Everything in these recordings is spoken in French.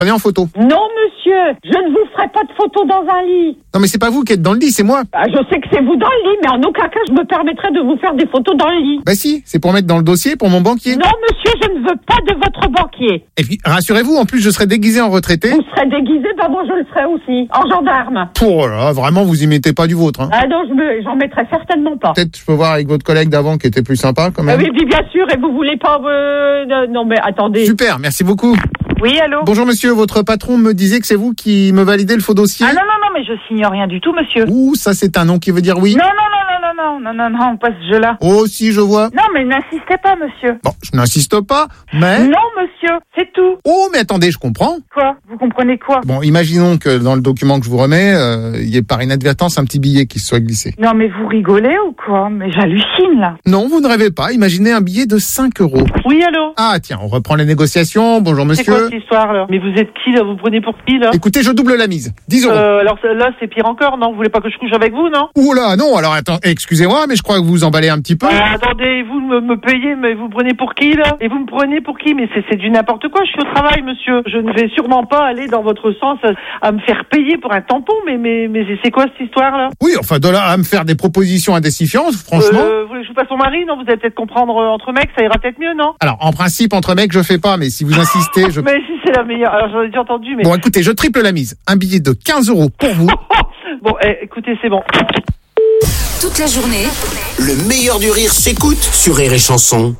Prenez en photo. Non, monsieur, je ne vous ferai pas de photo dans un lit. Non mais c'est pas vous qui êtes dans le lit, c'est moi. Je sais que c'est vous dans le lit, mais en aucun cas je me permettrai de vous faire des photos dans le lit. Bah si, c'est pour mettre dans le dossier pour mon banquier. Non, monsieur, je ne veux pas de votre banquier. Et puis, rassurez-vous, en plus je serai déguisé en retraité. Vous serez déguisé, bah moi je le serai aussi, en gendarme. Oh là, vraiment vous y mettez pas du vôtre. Hein. Ah non, j'en mettrai certainement pas. Peut-être je peux voir avec votre collègue d'avant qui était plus sympa quand même. Oui, bien sûr, et vous voulez pas... non mais attendez. Super, merci beaucoup. Oui, allô? Bonjour monsieur, votre patron me disait que c'est vous qui me validez le faux dossier. Ah non, mais je signe rien du tout, monsieur. Ouh, ça c'est un nom qui veut dire oui. Non, pas ce jeu-là. Oh si, je vois. Non, mais n'insistez pas, monsieur. Bon, je n'insiste pas, mais... Non, monsieur, c'est tout. Oh, mais attendez, je comprends. Quoi? Vous comprenez quoi? Bon, imaginons que dans le document que je vous remets, il y ait par inadvertance un petit billet qui se soit glissé. Non, mais vous rigolez ou quoi? Mais j'hallucine, là. Non, vous ne rêvez pas. Imaginez un billet de 5 €. Oui, allô? Ah, tiens, on reprend les négociations. Bonjour, monsieur. C'est quoi cette histoire, là? Mais vous êtes qui, là? Vous prenez pour qui, là? Écoutez, je double la mise. 10 €. Alors là, c'est pire encore, non? Vous voulez pas que je couche avec vous, non? Ouh là, non, alors attends, excusez-moi, mais je crois que vous emballez un petit peu. Attendez, vous me payez, mais vous prenez pour qui, là? Et vous me prenez pour qui? Mais c'est du n'importe quoi, je suis au travail, monsieur. Je ne vais sûrement pas aller dans votre sens à me faire payer pour un tampon, mais c'est quoi cette histoire-là? Oui, enfin, de là à me faire des propositions indécifiantes, franchement. Vous voulez que je vous passe mon mari? Non, vous allez peut-être comprendre entre mecs, ça ira peut-être mieux, non? Alors, en principe, entre mecs, je fais pas, mais si vous insistez, je... Mais si c'est la meilleure, alors j'en ai déjà entendu, mais... Bon, écoutez, je triple la mise. Un billet de 15 € pour vous. Bon, écoutez, c'est bon. Toute la journée, Le meilleur du rire s'écoute sur Rire et Chanson.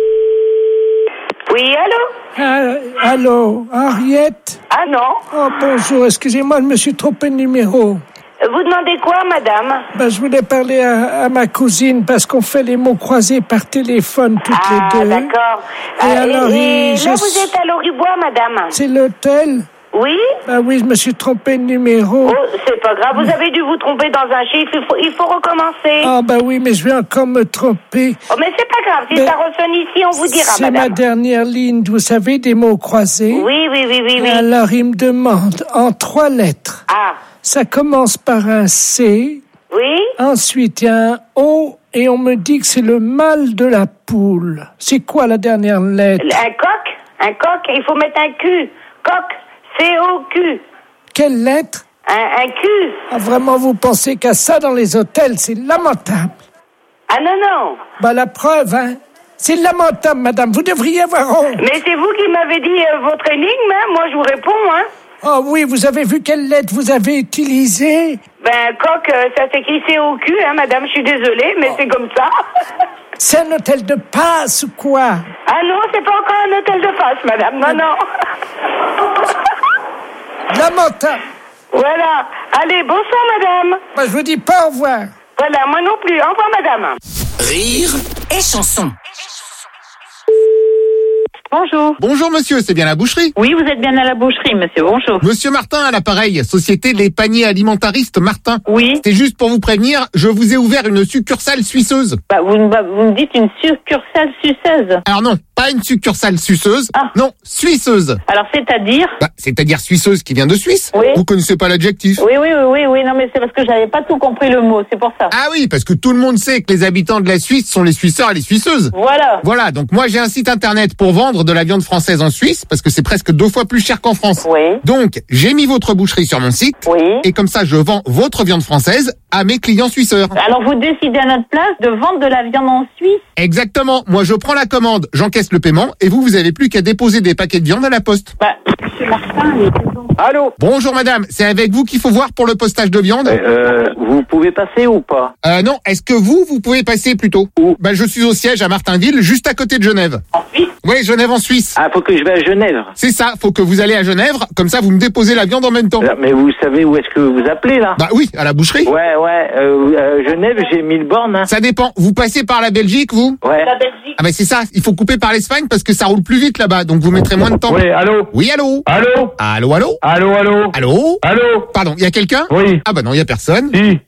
Oui, allô? Allô, Henriette? Ah non? Oh, bonjour, excusez-moi, je me suis trompé de numéro. Vous demandez quoi, madame? Je voulais parler à ma cousine parce qu'on fait les mots croisés par téléphone toutes les deux. Ah, d'accord. Et alors, là, vous êtes à Loribois, madame? C'est l'hôtel? Oui? Oui, je me suis trompé de numéro. Oh, c'est pas grave, vous avez dû vous tromper dans un chiffre, il faut recommencer. Ah, oui, mais je vais encore me tromper. Oh, mais c'est pas grave, si ça ressonne ici, on vous dira, c'est madame. ma dernière ligne, vous savez, des mots croisés. Oui. Alors, il me demande en 3 lettres. Ah. Ça commence par un C. Oui? Ensuite, il y a un O et on me dit que c'est le mâle de la poule. C'est quoi la dernière lettre? Un coq, il faut mettre un Q. Coq, C-O-Q. Quelle lettre? Un Q. Ah, vraiment, vous pensez qu'à ça dans les hôtels, c'est lamentable. Ah non. La preuve, hein. C'est lamentable, madame, vous devriez avoir honte. Mais c'est vous qui m'avez dit votre énigme, hein. Moi je vous réponds, hein. Oh oui, vous avez vu quelle lettre vous avez utilisée? Coq, ça s'écrit C-O-Q, hein, madame, je suis désolée, mais c'est comme ça. C'est un hôtel de passe ou quoi? Ah non, c'est pas encore un hôtel de passe, madame, non. Lamentable. Voilà. Allez, bonsoir, madame. Je vous dis pas au revoir. Voilà, moi non plus. Au revoir, madame. Rire et chanson. Bonjour. Bonjour monsieur, c'est bien la boucherie? Oui, vous êtes bien à la boucherie, monsieur, bonjour. Monsieur Martin à l'appareil, société Les Paniers Alimentaristes Martin. Oui. C'est juste pour vous prévenir, je vous ai ouvert une succursale suisseuse. Vous me dites une succursale suceuse. Alors non, pas une succursale suceuse, non, suisseuse. Alors c'est-à-dire? C'est-à-dire suisseuse qui vient de Suisse. Oui. Vous connaissez pas l'adjectif? Oui, non mais c'est parce que j'avais pas tout compris le mot, c'est pour ça. Ah oui, parce que tout le monde sait que les habitants de la Suisse sont les Suisseurs et les Suisseuses. Voilà, donc moi j'ai un site internet pour vendre de la viande française en Suisse, parce que c'est presque 2 fois plus cher qu'en France. Oui. Donc, j'ai mis votre boucherie sur mon site, et comme ça je vends votre viande française à mes clients suisseurs. Alors vous décidez à notre place de vendre de la viande en Suisse? Exactement, moi je prends la commande, j'encaisse le paiement, et vous avez plus qu'à déposer des paquets de viande à la poste. Monsieur Martin, Allô? Bonjour madame, c'est avec vous qu'il faut voir pour le postage de viande? Vous pouvez passer ou pas? Non, est-ce que vous pouvez passer plutôt? Où? Je suis au siège à Martinville, juste à côté de Genève. En Suisse? Oui, Genève en Suisse. Ah, faut que je vais à Genève. C'est ça, faut que vous allez à Genève, comme ça vous me déposez la viande en même temps. Mais vous savez où est-ce que vous appelez, là? Oui, à la boucherie. Ouais, Genève, j'ai 1000 bornes, hein. Ça dépend, vous passez par la Belgique, vous? Ouais. La Belgique. Ah c'est ça, il faut couper par l'Espagne parce que ça roule plus vite là-bas, donc vous mettrez moins de temps. Oui, allô? Oui, allô? Allô? Allô, allô? Allô? Allô? Allô? Pardon, il y a quelqu'un? Oui. Ah non, il y a personne. Si.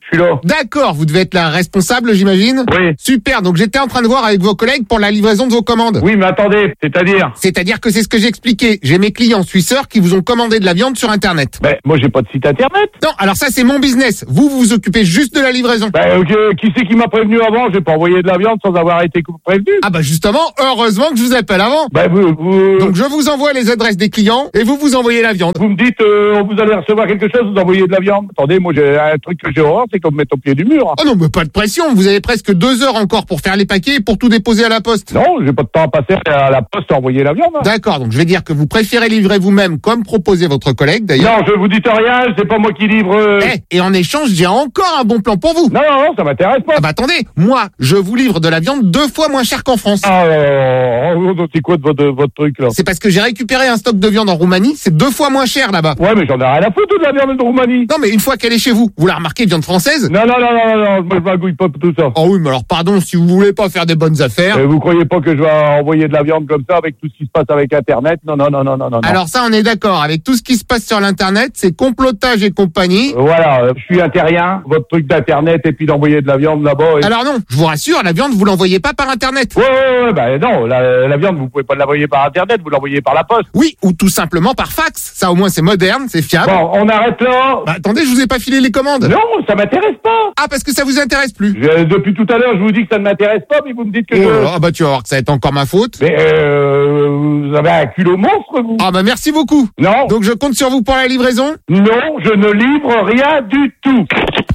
je suis là. D'accord, vous devez être la responsable, j'imagine? Oui. Super, donc j'étais en train de voir avec vos collègues pour la livraison de vos commandes. Oui, mais attendez, c'est-à-dire? C'est-à-dire que c'est ce que j'ai expliqué. J'ai mes clients suisseurs qui vous ont commandé de la viande sur Internet. Ben, moi, j'ai pas de site internet. Non, alors ça, c'est mon business. Vous vous occupez juste de la livraison. Ben, qui c'est qui m'a prévenu avant? J'ai pas envoyé de la viande sans avoir été prévenu. Ah bah justement, heureusement que je vous appelle avant. Ben, Donc je vous envoie les adresses des clients et vous envoyez la viande. Vous me dites, vous allez recevoir quelque chose, vous envoyez de la viande. Attendez, moi, j'ai un truc que j'ai horreur, c'est qu'on me mette au pied du mur. Oh non, mais pas de pression. Vous avez presque 2 heures encore pour faire les paquets et pour tout déposer à la poste. Non, j'ai pas de temps à passer à la poste à envoyer la viande. Hein. D'accord, donc je vais dire que vous préférez livrer vous-même comme proposé votre collègue d'ailleurs. Non, je vous dis rien, c'est pas moi qui livre. Et en échange, j'ai encore un bon plan pour vous. Non, ça m'intéresse pas. Ah bah attendez, moi, je vous livre de la viande 2 fois moins cher qu'en France. C'est quoi de votre truc là? C'est parce que j'ai récupéré un stock de viande en Roumanie, c'est 2 fois moins cher là-bas. Ouais, mais j'en ai rien à foutre de la viande de Roumanie. Non, mais une fois qu'elle est chez vous, vous la remarquez, viande française? Non, moi je m'agouille pas pour tout ça. Oh oui, mais alors pardon, si vous voulez pas faire des bonnes affaires. Vous croyez pas que je vais envoyer de la viande comme ça avec tout ce qui se passe avec Internet? Non. Alors ça, on est d'accord. Avec tout ce qui se passe sur l'Internet, c'est complotage et compagnie. Voilà, je suis un terrien. Votre truc d'Internet et puis d'envoyer de la viande là-bas. Alors non, je vous rassure, la viande, vous l'envoyez pas par Internet. Ouais, bah non, la viande, vous pouvez pas l'envoyer par Internet, vous l'envoyez par la poste. Oui, ou tout simplement par fax. Ça, au moins, c'est moderne, c'est fiable. Bon, on arrête là. Bah, attendez, je vous ai pas filé les commandes. Non, ça m'intéresse pas. Ah, parce que ça vous intéresse plus. Depuis tout à l'heure, je vous dis que ça ne m'intéresse pas, mais vous me dites que Ah bah tu vas voir que ça va être encore ma faute. Mais vous avez un culot monstre, vous. Ah bah merci beaucoup. Non. Donc je compte sur vous pour la livraison? Non, je ne livre rien du tout.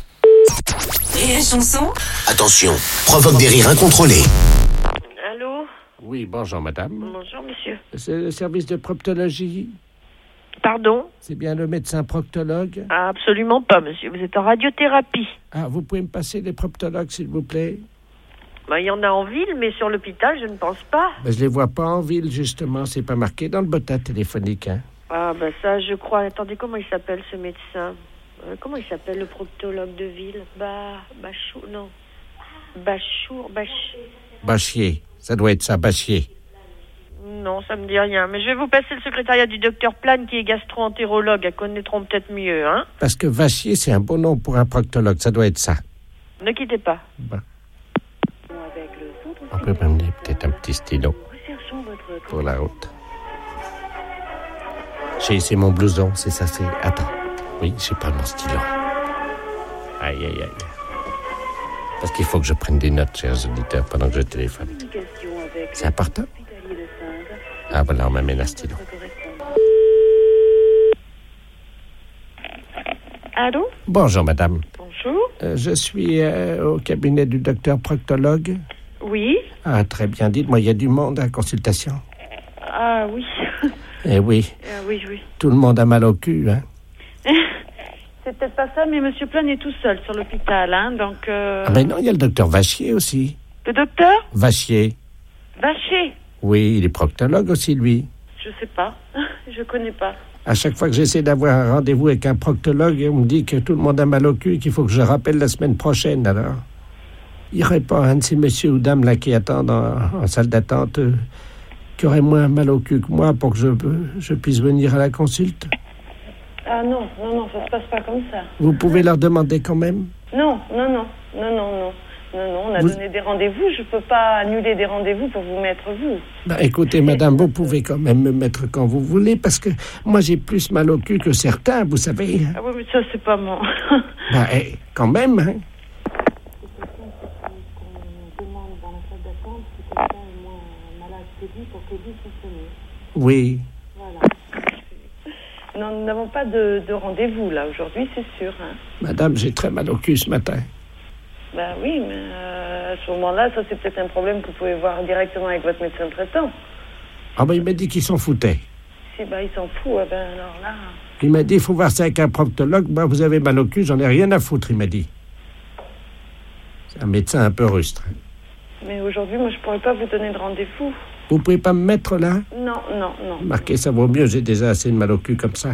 Rire et chanson. Attention, provoque des rires incontrôlés. Allô? Oui, bonjour madame. Bonjour, monsieur. C'est le service de proctologie. Pardon? C'est bien le médecin proctologue? Ah, absolument pas, monsieur. Vous êtes en radiothérapie. Ah, vous pouvez me passer les proctologues, s'il vous plaît? Bah, il y en a en ville, mais sur l'hôpital, je ne pense pas. Ben, je les vois pas en ville, justement. C'est pas marqué dans le botin téléphonique, hein. Ah, bah ça, je crois. Attendez, comment il s'appelle, ce médecin? Comment il s'appelle, le proctologue de ville? Bachour, non. Bachier. Ça doit être ça, Bachier. Non, ça me dit rien. Mais je vais vous passer le secrétariat du docteur Plane, qui est gastro-entérologue. Elles connaîtront peut-être mieux, hein. Parce que Vachier, c'est un beau nom pour un proctologue. Ça doit être ça. Ne quittez pas. Ben. On peut m'amener peut-être un petit stylo pour la route. J'ai ici mon blouson, c'est ça, c'est... Attends. Oui, j'ai pas mon stylo. Aïe. Parce qu'il faut que je prenne des notes, chers auditeurs, pendant que je téléphone. C'est important? Ah, voilà, on m'amène un stylo. Allô? Bonjour, madame. Bonjour. Je suis au cabinet du docteur proctologue. Oui. Ah, très bien. Dites-moi, il y a du monde à la consultation? Ah, oui. Eh oui. Oui. Tout le monde a mal au cul, hein? C'est peut-être pas ça, mais monsieur Plane est tout seul sur l'hôpital, hein, donc... Ah ben non, il y a le docteur Vachier aussi. Le docteur? Vachier. Vachier? Oui, il est proctologue aussi, lui. Je sais pas. Je connais pas. À chaque fois que j'essaie d'avoir un rendez-vous avec un proctologue, on me dit que tout le monde a mal au cul et qu'il faut que je rappelle la semaine prochaine, alors. Il n'y aurait pas un de ces messieurs ou dames là qui attendent en salle d'attente qui aurait moins mal au cul que moi pour que je puisse venir à la consulte? Ah non, ça se passe pas comme ça. Vous pouvez leur demander quand même? Non, on a donné des rendez-vous, je peux pas annuler des rendez-vous pour vous mettre vous. Bah écoutez, madame, vous pouvez quand même me mettre quand vous voulez, parce que moi j'ai plus mal au cul que certains, vous savez. Ah oui, mais ça c'est pas mon... Bah quand même, hein. Oui. Voilà. Non, nous n'avons pas de rendez-vous là aujourd'hui, c'est sûr. Hein. Madame, j'ai très mal au cul ce matin. Ben oui, mais à ce moment-là, ça c'est peut-être un problème que vous pouvez voir directement avec votre médecin traitant. Ah ben il m'a dit qu'il s'en foutait. Si il s'en fout, ben alors là... Il m'a dit, il faut voir ça avec un proctologue. Ben vous avez mal au cul, j'en ai rien à foutre, il m'a dit. C'est un médecin un peu rustre. Mais aujourd'hui, moi je pourrais pas vous donner de rendez-vous. Vous pouvez pas me mettre là? Non. Marquez, ça vaut mieux, j'ai déjà assez de mal au cul comme ça.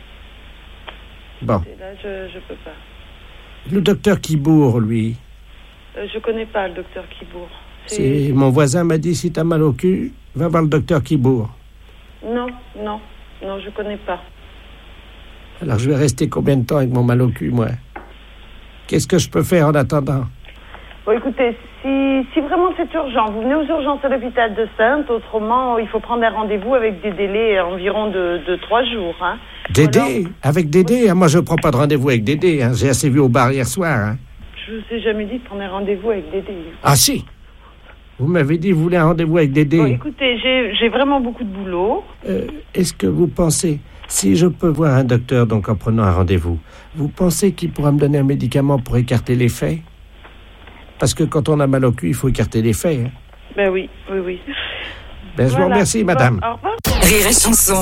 Bon. Là, je peux pas. Le docteur Kibourg, lui. Je connais pas le docteur Kibourg. C'est... Mon voisin m'a dit, si t'as mal au cul, va voir le docteur Kibourg. Non, je connais pas. Alors je vais rester combien de temps avec mon mal au cul, moi? Qu'est-ce que je peux faire en attendant? Bon, écoutez, si vraiment c'est urgent, vous venez aux urgences à l'hôpital de Saintes. Autrement, il faut prendre un rendez-vous avec des délais environ de 3 jours. Hein. Dédé? Alors, avec Dédé? Moi, je prends pas de rendez-vous avec Dédé. Hein. J'ai assez vu au bar hier soir. Hein. je vous ai jamais dit de prendre un rendez-vous avec Dédé. Ah si! Vous m'avez dit que vous voulez un rendez-vous avec Dédé. Bon, écoutez, j'ai vraiment beaucoup de boulot. Est-ce que vous pensez, si je peux voir un docteur donc en prenant un rendez-vous, vous pensez qu'il pourra me donner un médicament pour écarter les faits? Parce que quand on a mal au cul, il faut écarter les faits. Hein. Ben oui. Ben, je vous remercie, madame. Au revoir. Rire et chanson.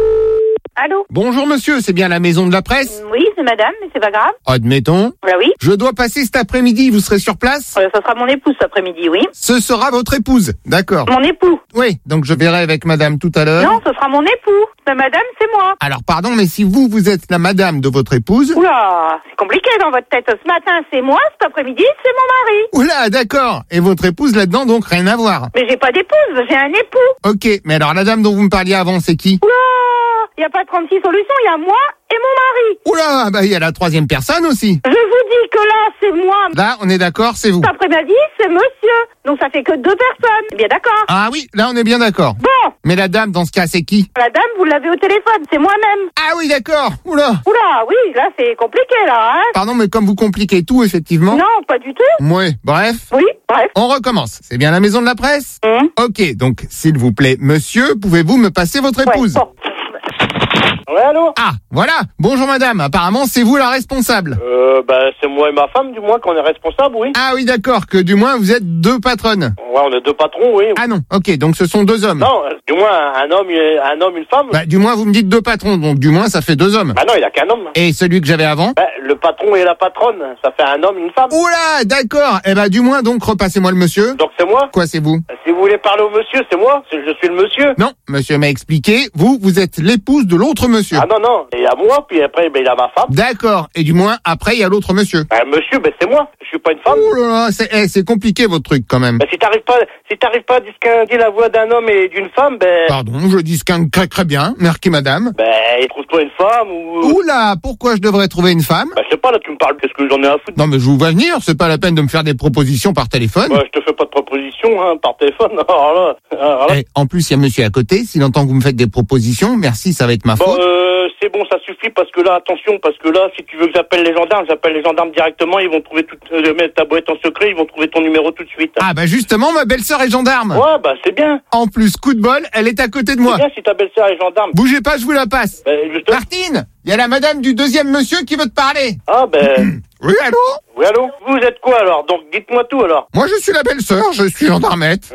Allô? Bonjour monsieur, c'est bien la maison de la presse? Oui, c'est madame, mais c'est pas grave. Admettons. Oui. Je dois passer cet après-midi, vous serez sur place? Ça sera mon épouse cet après-midi, oui. Ce sera votre épouse, d'accord. Mon époux? Oui, donc je verrai avec madame tout à l'heure. Non, ce sera mon époux. La madame, c'est moi. Alors pardon, mais si vous êtes la madame de votre épouse... Oula, c'est compliqué dans votre tête. Ce matin, c'est moi, cet après-midi, c'est mon mari. Oula, d'accord. Et votre épouse là-dedans, donc rien à voir. Mais j'ai pas d'épouse, j'ai un époux. Ok, mais alors la dame dont vous me parliez avant, c'est qui? Oula, il n'y a pas 36 solutions, il y a moi et mon mari. Oula, bah il y a la troisième personne aussi. Je vous dis que là, c'est moi. Là, on est d'accord, c'est vous. Cet après-midi, c'est monsieur. Donc ça fait que 2 personnes. C'est bien d'accord? Ah oui, là on est bien d'accord. Bon. Mais la dame, dans ce cas, c'est qui? La dame, vous l'avez au téléphone, c'est moi-même. Ah oui, d'accord. Oula. Oula, oui, là, c'est compliqué, là, hein. Pardon, mais comme vous compliquez tout, effectivement. Non, pas du tout. Ouais, bref. Oui, bref. On recommence. C'est bien la maison de la presse? Ok, donc, s'il vous plaît, monsieur, pouvez-vous me passer votre épouse? Bon. Ouais, allô? Ah, voilà. Bonjour madame, apparemment c'est vous la responsable. C'est moi et ma femme, du moins, qu'on est responsable, oui. Ah oui, d'accord, que du moins vous êtes 2 patronnes. Ouais, on est 2 patrons, oui. Ah non, ok, donc ce sont 2 hommes. Non, du moins, un homme, une femme. Bah, du moins vous me dites 2 patrons, donc du moins ça fait 2 hommes. Bah non, il n'y a qu'un homme. Et celui que j'avais avant? Bah, le patron et la patronne, ça fait un homme, une femme. Oula, d'accord. Eh ben, du moins, donc, repassez-moi le monsieur. Donc c'est moi? Quoi, c'est vous? Si vous voulez parler au monsieur, c'est moi. Je suis le monsieur. Non, monsieur m'a expliqué. Vous êtes l'épouse de l'autre monsieur. Ah non. Il y a moi, puis après, il y a ma femme. D'accord. Et du moins, après, il y a l'autre monsieur. Monsieur, c'est moi. Je suis pas une femme. Oh là là, c'est compliqué, votre truc, quand même. Si t'arrives pas à distinguer la voix d'un homme et d'une femme, Pardon, je distingue très bien. Merci, madame. Trouve-toi une femme ou... Oula, pourquoi je devrais trouver une femme? Je sais pas, là, tu me parles, qu'est-ce que j'en ai à foutre? Non, mais je vous vois venir, c'est pas la peine de me faire des propositions par téléphone. Je te fais pas de propositions, par téléphone. Alors là. Et en plus, il y a monsieur à côté, s'il entend que vous me faites des propositions, merci, ça va être ma faute. C'est bon, ça suffit, parce que là, attention, si tu veux que j'appelle les gendarmes directement, ils vont trouver ta boîte en secret, ils vont trouver ton numéro tout de suite. Ah bah justement, ma belle-sœur est gendarme. Ouais, c'est bien. En plus, coup de bol, elle est à côté de moi. C'est bien si ta belle-sœur est gendarme. Bougez pas, je vous la passe. Martine, il y a la madame du 2e monsieur qui veut te parler. Oui, allô? Oui, allô? Vous êtes quoi alors? Donc dites-moi tout alors. Moi je suis la belle-sœur, je suis gendarmette.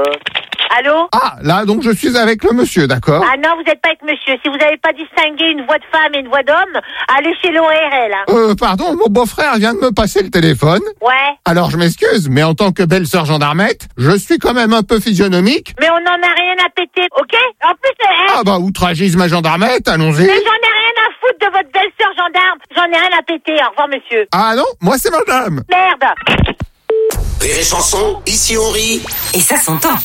Allô? Ah, là donc je suis avec le monsieur, d'accord? Ah non, vous n'êtes pas avec monsieur. Si vous n'avez pas distingué une voix de femme et une voix d'homme, allez chez l'ORL. Pardon, mon beau-frère vient de me passer le téléphone. Ouais. Alors je m'excuse, mais en tant que belle-sœur gendarmette, je suis quand même un peu physionomique. Mais on n'en a rien à péter, ok? En plus, Ah bah, outragisme à gendarmette, allons-y. Mais j'en ai rien à foutre de votre belle-sœur gendarme. J'en ai rien à péter. Au revoir, monsieur. Ah non, moi c'est madame. Merde. Rire et chanson, ici on rit. Et ça s'entend.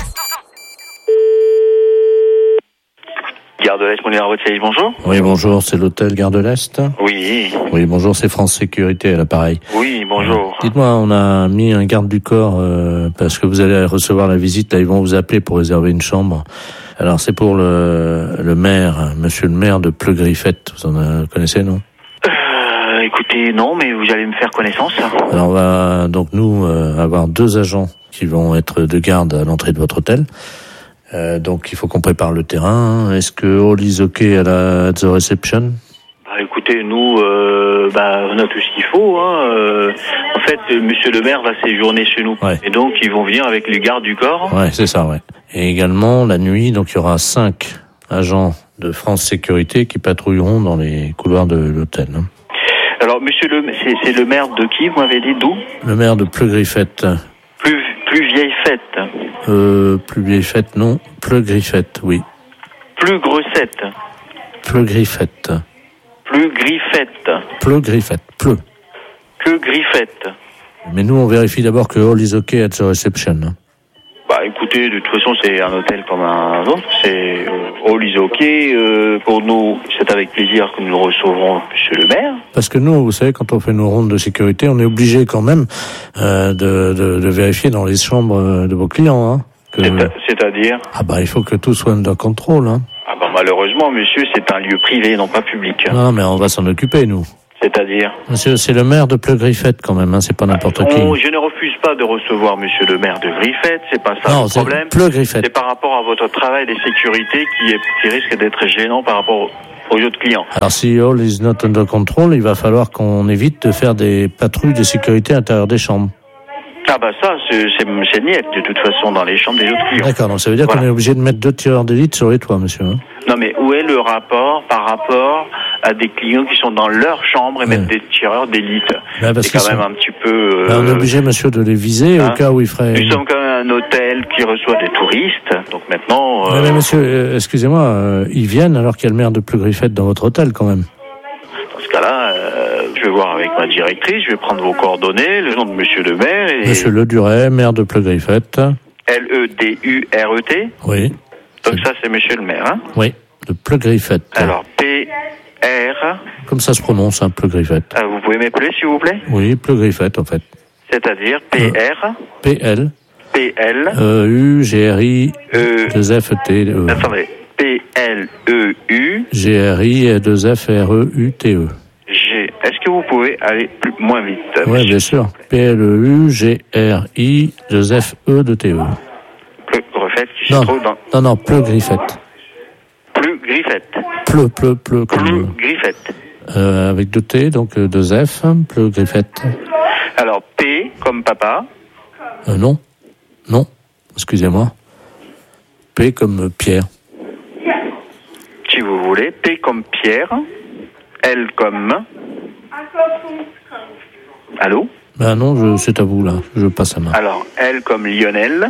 Gare de l'Est, Moulin Rothschild, bonjour. Oui, bonjour, c'est l'hôtel Gare de l'Est. Oui. Oui, bonjour, c'est France Sécurité à l'appareil. Oui, bonjour. Dites-moi, on a mis un garde du corps parce que vous allez recevoir la visite, là ils vont vous appeler pour réserver une chambre. Alors c'est pour le maire, monsieur le maire de Pleu-Griffette, vous en connaissez, non? Écoutez, non, mais vous allez me faire connaissance. Alors on va donc nous avoir 2 agents qui vont être de garde à l'entrée de votre hôtel. Donc il faut qu'on prépare le terrain. Est-ce que all is okay at the reception? Écoutez, nous, on a tout ce qu'il faut. En fait, monsieur le maire va séjourner chez nous. Ouais. Et donc, ils vont venir avec les gardes du corps. Ouais, c'est ça, ouais. Et également, la nuit, donc il y aura 5 agents de France Sécurité qui patrouilleront dans les couloirs de l'hôtel. Alors, c'est le maire de qui, vous m'avez dit, d'où? Le maire de Pleu-Griffette. Plus vieille fête. Plus vieille fête, non. Pleu-Griffette, oui. Plus grossette. Pleu-Griffette. Plus griffette. Pleu-Griffette. Pleu. Que griffette. Mais nous, on vérifie d'abord que all is okay at the reception. Bah écoutez, de toute façon c'est un hôtel comme un autre, c'est all is ok. Pour nous, c'est avec plaisir que nous recevrons monsieur le maire. Parce que nous, vous savez, quand on fait nos rondes de sécurité, on est obligé quand même de vérifier dans les chambres de vos clients. Hein, c'est-à-dire ? Ah bah il faut que tout soit under control. Hein. Ah bah malheureusement, monsieur, c'est un lieu privé, non pas public. Non, mais on va s'en occuper, nous. C'est-à-dire ? Monsieur, c'est le maire de Pleu-Griffette quand même, hein, c'est pas n'importe qui. Je ne refuse pas de recevoir monsieur le maire de Griffette, c'est pas ça non, le problème. Pleu-Griffette. C'est par rapport à votre travail de sécurité qui risque d'être gênant par rapport aux autres clients. Alors si all is not under control, il va falloir qu'on évite de faire des patrouilles de sécurité à l'intérieur des chambres. Ah bah ça, c'est niette de toute façon dans les chambres des autres clients. D'accord, donc ça veut dire qu'on est obligé de mettre 2 tireurs d'élite sur les toits, monsieur. Hein. Non mais où est le rapport par rapport à des clients qui sont dans leur chambre et mettre des tireurs d'élite? C'est quand même un petit peu... on est obligé, monsieur, de les viser au cas où il ferait... Nous sommes quand même un hôtel qui reçoit des touristes, donc maintenant... Mais monsieur, excusez-moi, ils viennent alors qu'il y a le maire de Pleu-Griffette dans votre hôtel quand même. Dans ce cas-là, je vais voir avec ma directrice, je vais prendre vos coordonnées, le nom de monsieur le maire et... Monsieur Le Duret, maire de Pleu-Griffette. L-E-D-U-R-E-T. Oui. Donc ça, c'est monsieur le maire, hein? Oui, de Pleu-Griffette. Alors, P-R... Comme ça se prononce, hein, Pleu-Griffette. Vous pouvez m'appeler, s'il vous plaît? Oui, Pleu-Griffette, en fait. C'est-à-dire P-R... P-L... P-L... U-G-R-I... 2-F-T... Attendez. P-L-E-U... G-R-I... 2-F-R-E-U-T-E. Est-ce que vous pouvez aller moins vite? Oui, bien sûr. P-L-E-U-G-R-I... 2-F-E-T-E. Pleu-Griffette qui se trouve dans... Non, Pleu-Griffette. Pleu-Griffette. Pleu comme... Pleu-Griffette. Avec 2 T, donc 2 F, Pleu-Griffette. Alors, P comme papa. Non, excusez-moi. P comme Pierre. Si vous voulez, P comme Pierre. L comme... Allô? Ben non, c'est à vous, là. Je passe à main. Alors, L comme Lionel.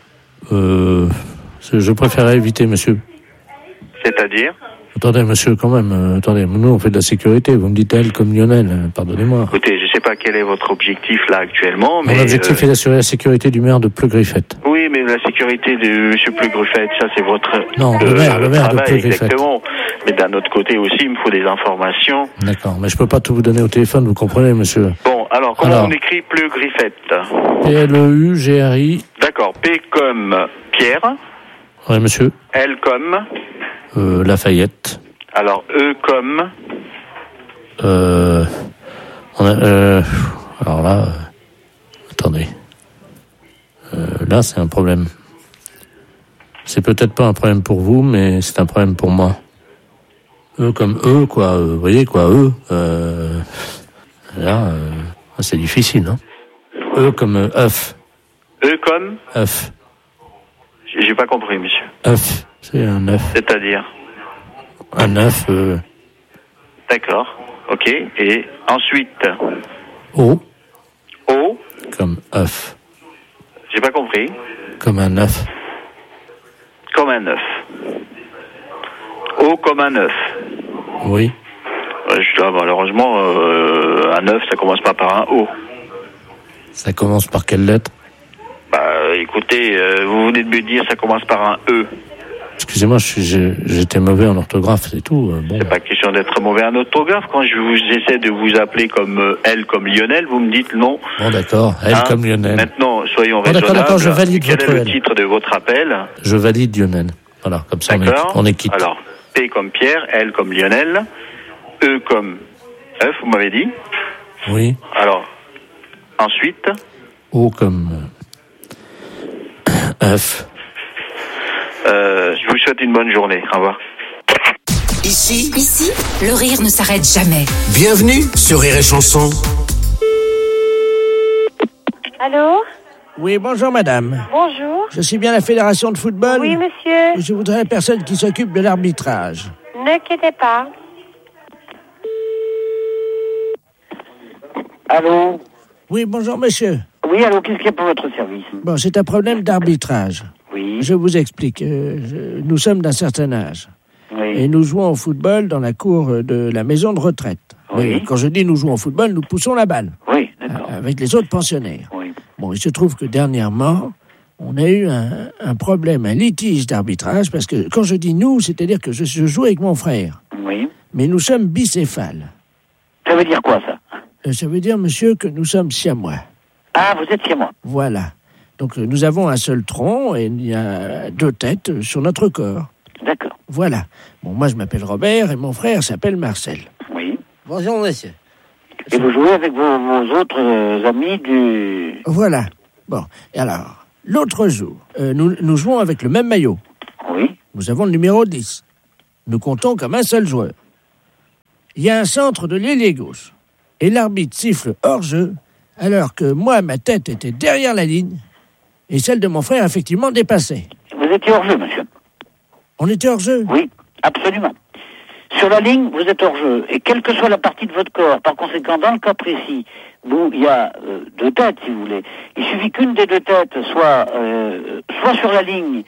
Je préférerais éviter, monsieur. C'est-à-dire? Attendez, monsieur, quand même. Attendez, nous, on fait de la sécurité. Vous me dites L comme Lionel. Pardonnez-moi. Écoutez, je ne sais pas quel est votre objectif, là, actuellement, mais... Mon objectif est d'assurer la sécurité du maire de Pleu-Griffette. Oui, mais la sécurité de monsieur Pleu-Griffette, ça, c'est votre... Non, le maire de Pleu-Griffette. Exactement. Mais d'un autre côté aussi, il me faut des informations. D'accord, mais je peux pas tout vous donner au téléphone, vous comprenez, monsieur. Bon, alors, comment on écrit Pleu-Griffette? P-L-E-U-G-R-I. D'accord, P comme Pierre. Oui, monsieur. L comme... Lafayette. Alors, E comme... alors là... attendez. Là, c'est un problème. C'est peut-être pas un problème pour vous, mais c'est un problème pour moi. E comme E, quoi. Vous voyez, quoi, E. Là, c'est difficile, hein. E comme œuf. E comme œuf. J'ai pas compris, monsieur. œuf. C'est un œuf. C'est-à-dire? Un œuf. D'accord. Ok. Et ensuite? O. O. Comme œuf. J'ai pas compris. Comme un œuf. Comme un œuf. O comme un œuf. Oui. Malheureusement, un œuf, ça commence pas par un O. Ça commence par quelle lettre? Bah, écoutez, vous venez de me dire ça commence par un E. Excusez-moi, j'étais mauvais en orthographe, c'est tout. Bon. C'est pas question d'être mauvais en orthographe. Quand j'essaie de vous appeler comme L comme Lionel, vous me dites non. Bon, d'accord, L comme Lionel. Maintenant, soyons raisonnables. D'accord, je valide Quel votre est le titre de votre appel? Je valide Lionel. Voilà, comme ça on est quitte. Alors, P comme Pierre, L comme Lionel, E comme œuf, vous m'avez dit? Oui. Alors, ensuite? O comme œuf. Je vous souhaite une bonne journée. Au revoir. Ici, le rire ne s'arrête jamais. Bienvenue sur Rire et Chanson. Allô? Oui, bonjour madame. Bonjour. Je suis bien la fédération de football? Oui, monsieur. Je voudrais la personne qui s'occupe de l'arbitrage. Ne quittez pas. Allô? Oui, bonjour monsieur. Oui, allô, qu'est-ce qu'il y a pour votre service? Bon, c'est un problème d'arbitrage. Oui. Je vous explique. Nous sommes d'un certain âge. Oui. Et nous jouons au football dans la cour de la maison de retraite. Oui. Et quand je dis nous jouons au football, nous poussons la balle. Oui, d'accord. Avec les autres pensionnaires. Oui. Bon, il se trouve que dernièrement, On a eu un problème, un litige d'arbitrage, parce que quand je dis nous, c'est-à-dire que je joue avec mon frère. Oui. Mais nous sommes bicéphales. Ça veut dire quoi, ça? Ça veut dire, monsieur, que nous sommes siamois. Ah, vous êtes siamois. Voilà. Donc, nous avons un seul tronc et il y a 2 têtes sur notre corps. D'accord. Voilà. Bon, moi, je m'appelle Robert et mon frère s'appelle Marcel. Oui. Bonjour, monsieur. Et vous jouez avec vos autres amis du... Voilà. Bon, et alors, l'autre jour, nous jouons avec le même maillot. Oui. Nous avons le numéro 10. Nous comptons comme un seul joueur. Il y a un centre de l'ailier gauche. Et l'arbitre siffle hors-jeu, alors que moi, ma tête était derrière la ligne, et celle de mon frère, effectivement, dépassait. Vous étiez hors-jeu, monsieur. On était hors-jeu? Oui, absolument. Sur la ligne, vous êtes hors-jeu. Et quelle que soit la partie de votre corps, par conséquent, dans le cas précis, où il y a 2 têtes, si vous voulez, il suffit qu'une des 2 têtes soit sur la ligne,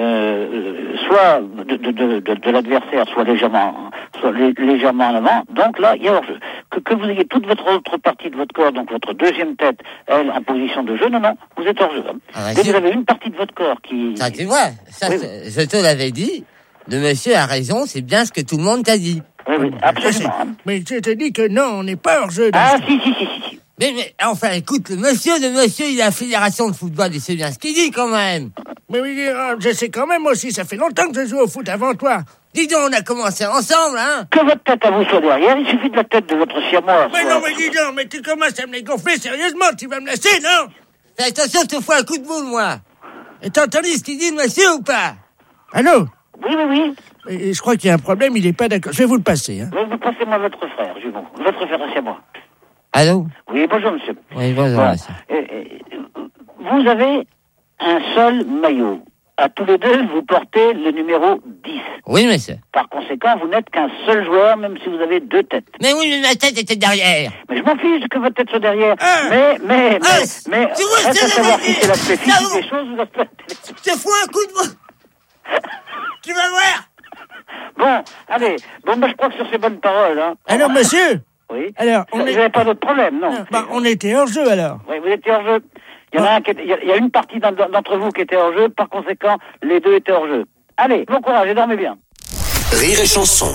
soit de l'adversaire, soit légèrement en avant. Donc là, il y a hors-jeu. Que vous ayez toute votre autre partie de votre corps, donc votre deuxième tête, elle, en position de jeu, non, vous êtes hors-jeu. Dès que vous avez une partie de votre corps qui... Ça, tu vois, ça, oui. Je te l'avais dit. Le monsieur a raison, c'est bien ce que tout le monde t'a dit. Oui, absolument. Mais je te dis que non, on n'est pas hors-jeu. Ah, si. Mais enfin, écoute, le monsieur, il a la fédération de football, il sait bien ce qu'il dit, quand même. Mais oui, je sais quand même aussi, ça fait longtemps que je joue au foot avant toi. Dis donc, on a commencé ensemble, hein. Que votre tête à vous soit derrière, il suffit de la tête de votre siamois. Mais non, mais dis donc, mais tu commences à me les gonfler sérieusement, tu vas me laisser, non? Fais attention, je te fous un coup de boule, moi. Et t'as entendu ce qu'il dit, le monsieur, ou pas? Allô? Oui. Et je crois qu'il y a un problème, il n'est pas d'accord. Je vais vous le passer, hein. Vous passez-moi votre frère, Jumeau. Votre frère à siamois. Allô? Oui, bonjour, monsieur. Oui, bonjour, monsieur. Vous avez un seul maillot. À tous les deux, vous portez le numéro 10. Oui, monsieur. Par conséquent, vous n'êtes qu'un seul joueur, même si vous avez 2 têtes. Mais oui, mais ma tête était derrière. Mais je m'en fiche que votre tête soit derrière. Mais, reste à savoir si c'est l'aspect physique des choses ou l'aspect... Je te fous un coup de boule. Tu vas voir. Bon, allez. Je crois que sur ces bonnes paroles, hein. Alors, monsieur? Oui. Alors, vous n'avez pas d'autre problème, non? On était hors jeu, alors. Oui, vous étiez hors jeu. Il y a une partie d'entre vous qui était hors jeu, par conséquent, les 2 étaient hors jeu. Allez, bon courage et dormez bien. Rire et chanson.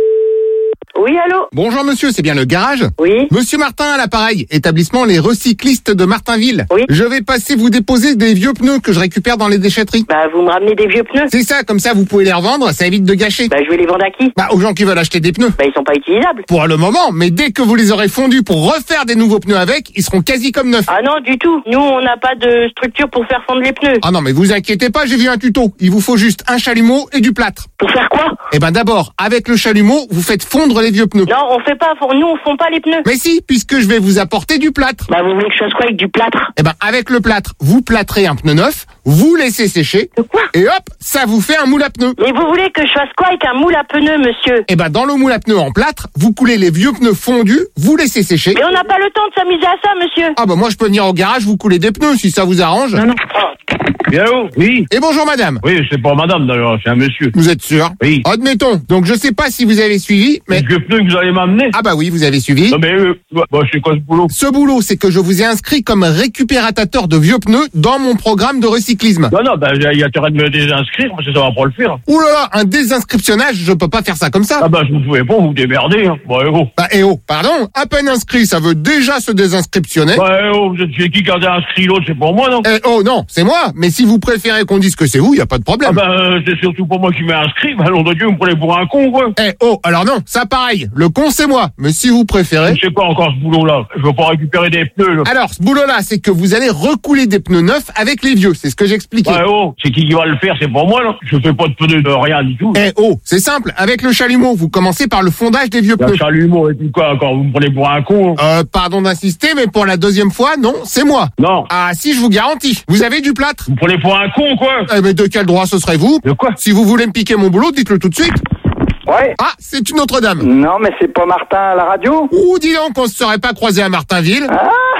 Oui, allô? Bonjour monsieur, c'est bien le garage? Oui. Monsieur Martin à l'appareil, établissement Les Recyclistes de Martinville. Oui. Je vais passer vous déposer des vieux pneus que je récupère dans les déchetteries. Bah, vous me ramenez des vieux pneus? C'est ça, comme ça vous pouvez les revendre, ça évite de gâcher. Bah, je vais les vendre à qui? Bah, aux gens qui veulent acheter des pneus. Bah, ils sont pas utilisables. Pour le moment, mais dès que vous les aurez fondus pour refaire des nouveaux pneus avec, ils seront quasi comme neufs. Ah non, du tout. Nous, on n'a pas de structure pour faire fondre les pneus. Ah non, mais vous inquiétez pas, j'ai vu un tuto. Il vous faut juste un chalumeau et du plâtre. Pour faire quoi? Eh ben d'abord, avec le chalumeau, vous faites fondre les vieux pneus. Non, nous on fond pas les pneus. Mais si, puisque je vais vous apporter du plâtre. Bah, vous voulez que je fasse quoi avec du plâtre? Eh ben avec le plâtre, vous plâtrez un pneu neuf, vous laissez sécher. De quoi? Et hop, ça vous fait un moule à pneus. Mais vous voulez que je fasse quoi avec un moule à pneus, monsieur? Eh ben dans le moule à pneus en plâtre, vous coulez les vieux pneus fondus, vous laissez sécher. Mais on n'a pas le temps de s'amuser à ça, monsieur. Ah bah moi je peux venir au garage vous couler des pneus si ça vous arrange. Non. Bien où? Oui. Et bonjour madame. Oui, c'est pas madame d'ailleurs, c'est un monsieur. Vous êtes sûr? Oui. Admettons. Donc je sais pas si vous avez suivi, mais... Les vieux pneus que vous allez m'amener? Ah bah oui, vous avez suivi. Non mais, c'est quoi ce boulot? Ce boulot, c'est que je vous ai inscrit comme récupérateur de vieux pneus dans mon programme de recyclisme. Non, il y a intérêt de me désinscrire parce que ça va pas le faire. Ouh là là, un désinscriptionnage, je peux pas faire ça comme ça. Ah bah je vous pouvez pas vous démerder, hein. Bah pardon, à peine inscrit, ça veut déjà se désinscriptionner. Vous êtes chez qui a inscrit l'autre, c'est pour moi, non? Non, c'est moi, mais si vous préférez qu'on dise que c'est vous, y a pas de problème. C'est surtout pour moi qui m'ai inscrit, nom de Dieu, vous me prenez pour un con, quoi. Alors non, ça pareil, le con c'est moi, mais si vous préférez... Je sais pas encore ce boulot-là, je veux pas récupérer des pneus, là. Alors, ce boulot-là, c'est que vous allez recouler des pneus neufs avec les vieux, c'est ce que j'expliquais. C'est qui va le faire, c'est pour moi, là. Je fais pas de pneus de rien du tout. C'est simple, avec le chalumeau, vous commencez par le fondage des vieux pneus. Le chalumeau et tout quoi, encore, vous me prenez pour un con. Pardon d'insister, mais pour la deuxième fois, non, c'est moi. Non. Ah si, je vous garantis, vous avez du plâtre. Vous me prenez pour un con, quoi. Mais de quel droit ce serait vous? De quoi? Si vous voulez me piquer mon boulot, dites-le tout de suite. Ouais. Ah, c'est une autre dame. Non, mais c'est pas Martin à la radio? Ouh, dis donc, on se serait pas croisé à Martinville.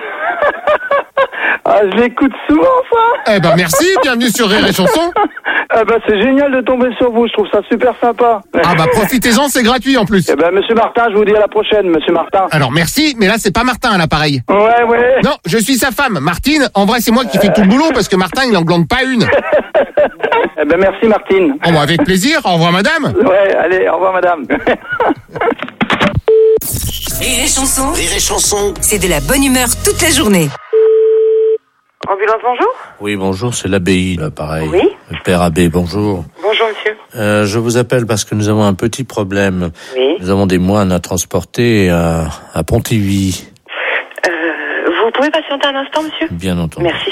Ah, je l'écoute souvent, ça. Eh ben merci, bienvenue sur Rire et Chanson. Ah bah c'est génial de tomber sur vous, je trouve ça super sympa. Ah bah profitez-en, c'est gratuit en plus. Eh ben monsieur Martin, je vous dis à la prochaine, monsieur Martin. Alors merci, mais là c'est pas Martin à l'appareil. Ouais. Non, je suis sa femme, Martine. En vrai c'est moi qui fais tout le boulot parce que Martin il en glande pas une. Eh ben merci Martine. Bon bah avec plaisir, au revoir madame. Ouais, allez, au revoir madame. Rire et chanson. Rire et chanson. C'est de la bonne humeur toute la journée. Ambulance, bonjour. Oui, bonjour, c'est l'abbaye, là, pareil. Oui. Le père abbé, bonjour. Bonjour, monsieur. Je vous appelle parce que nous avons un petit problème. Oui. Nous avons des moines à transporter à Pontivy. Vous pouvez patienter un instant, monsieur? Bien entendu. Merci.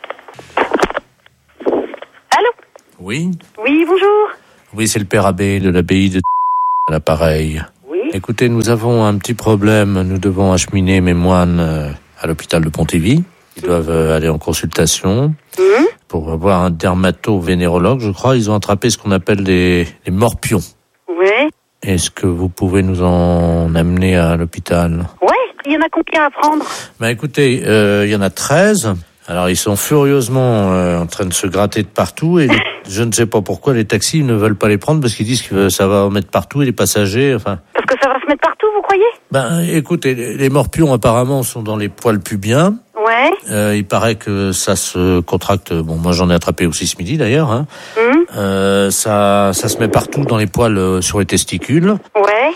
Allô? Oui. Oui, bonjour. Oui, c'est le père abbé de l'abbaye de à l'appareil. Oui. Écoutez, nous avons un petit problème. Nous devons acheminer mes moines à l'hôpital de Pontivy. Ils doivent aller en consultation pour avoir un dermato-vénérologue, je crois. Ils ont attrapé ce qu'on appelle les morpions. Oui. Est-ce que vous pouvez nous en amener à l'hôpital? Ouais, il y en a combien à prendre? Bah écoutez, il y en a 13. Alors ils sont furieusement en train de se gratter de partout et je ne sais pas pourquoi les taxis ne veulent pas les prendre parce qu'ils disent que ça va en mettre partout et les passagers, enfin... Parce que ça va se mettre partout, vous croyez? Ben écoutez, les morpions apparemment sont dans les poils pubiens. Ouais. Il paraît que ça se contracte. Bon, moi j'en ai attrapé aussi ce midi d'ailleurs. Hein. Ça se met partout dans les poils sur les testicules. Ouais.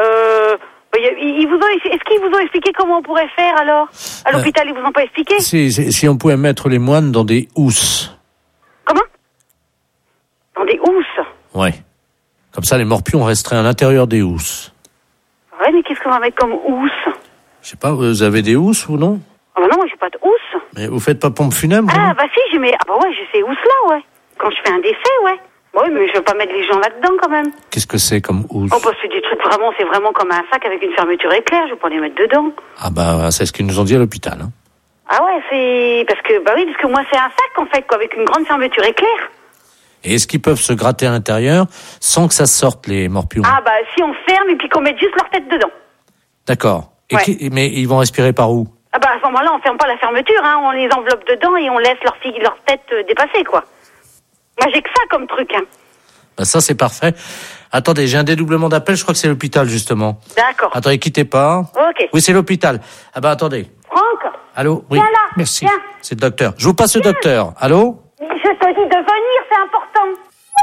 Est-ce qu'ils vous ont expliqué comment on pourrait faire alors? À l'hôpital, ils vous ont pas expliqué? Si on pouvait mettre les moines dans des housses. Comment? Dans des housses? Ouais. Comme ça, les morpions resteraient à l'intérieur des housses. Ouais, mais qu'est-ce qu'on va mettre comme housse? Je sais pas, vous avez des housses ou non? Ah bah non, moi j'ai pas de housse. Mais vous faites pas pompe funèbre? Ah bah si, j'ai ces housses-là, ouais. Quand je fais un décès, ouais. Oui, mais je veux pas mettre les gens là-dedans quand même. Qu'est-ce que c'est comme housse? Oh bah c'est des trucs vraiment, c'est vraiment comme un sac avec une fermeture éclair, je veux pas les mettre dedans. Ah bah c'est ce qu'ils nous ont dit à l'hôpital. Hein. Ah ouais, c'est... parce que moi c'est un sac en fait, quoi, avec une grande fermeture éclair. Et est-ce qu'ils peuvent se gratter à l'intérieur sans que ça sorte les morpions? Ah bah si on ferme et puis qu'on mette juste leur tête dedans. D'accord. Ouais. Mais ils vont respirer par où? Ah bah à ce moment-là on ferme pas la fermeture, hein, on les enveloppe dedans et on laisse leur tête dépasser, quoi. Moi j'ai que ça comme truc, hein. Bah ça c'est parfait. Attendez, j'ai un dédoublement d'appel, je crois que c'est l'hôpital justement. D'accord. Attendez, quittez pas. Ok. Oui, c'est l'hôpital. Ah bah attendez. Franck. Allô? Oui. Viens là. Merci. Viens. C'est le docteur. Je vous passe le docteur. Allô? Je te dis de venir, c'est important.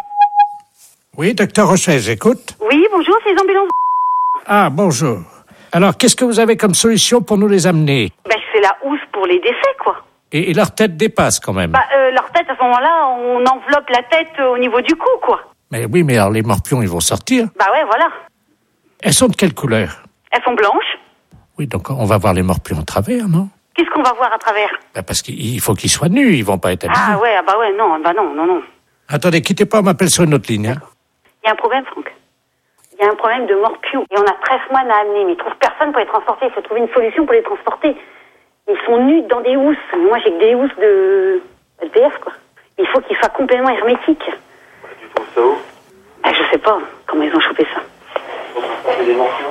Oui, docteur Rocher, j'écoute. Oui, bonjour, c'est les ambulances. Ah, bonjour. Alors, qu'est-ce que vous avez comme solution pour nous les amener? Ben, c'est la housse pour les décès, quoi. Et leur tête dépasse quand même. Bah, leur tête, à ce moment-là, on enveloppe la tête au niveau du cou, quoi. Mais oui, mais alors les morpions, ils vont sortir. Bah ouais, voilà. Elles sont de quelle couleur? Elles sont blanches. Oui, donc on va voir les morpions à travers, non? Qu'est-ce qu'on va voir à travers? Ben parce qu'il faut qu'ils soient nus, ils vont pas être habillés. Ah ouais, non. Attendez, quittez pas, on m'appelle sur une autre ligne. Hein. Il y a un problème, Franck. Il y a un problème de morpions. Et on a 13 moines à amener, mais ils trouvent personne pour les transporter. Il faut trouver une solution pour les transporter. Ils sont nus dans des housses. Moi, j'ai que des housses de SDF, quoi. Il faut qu'ils soient complètement hermétiques. Tu trouves ça où? Je sais pas comment ils ont chopé ça. Des morpions.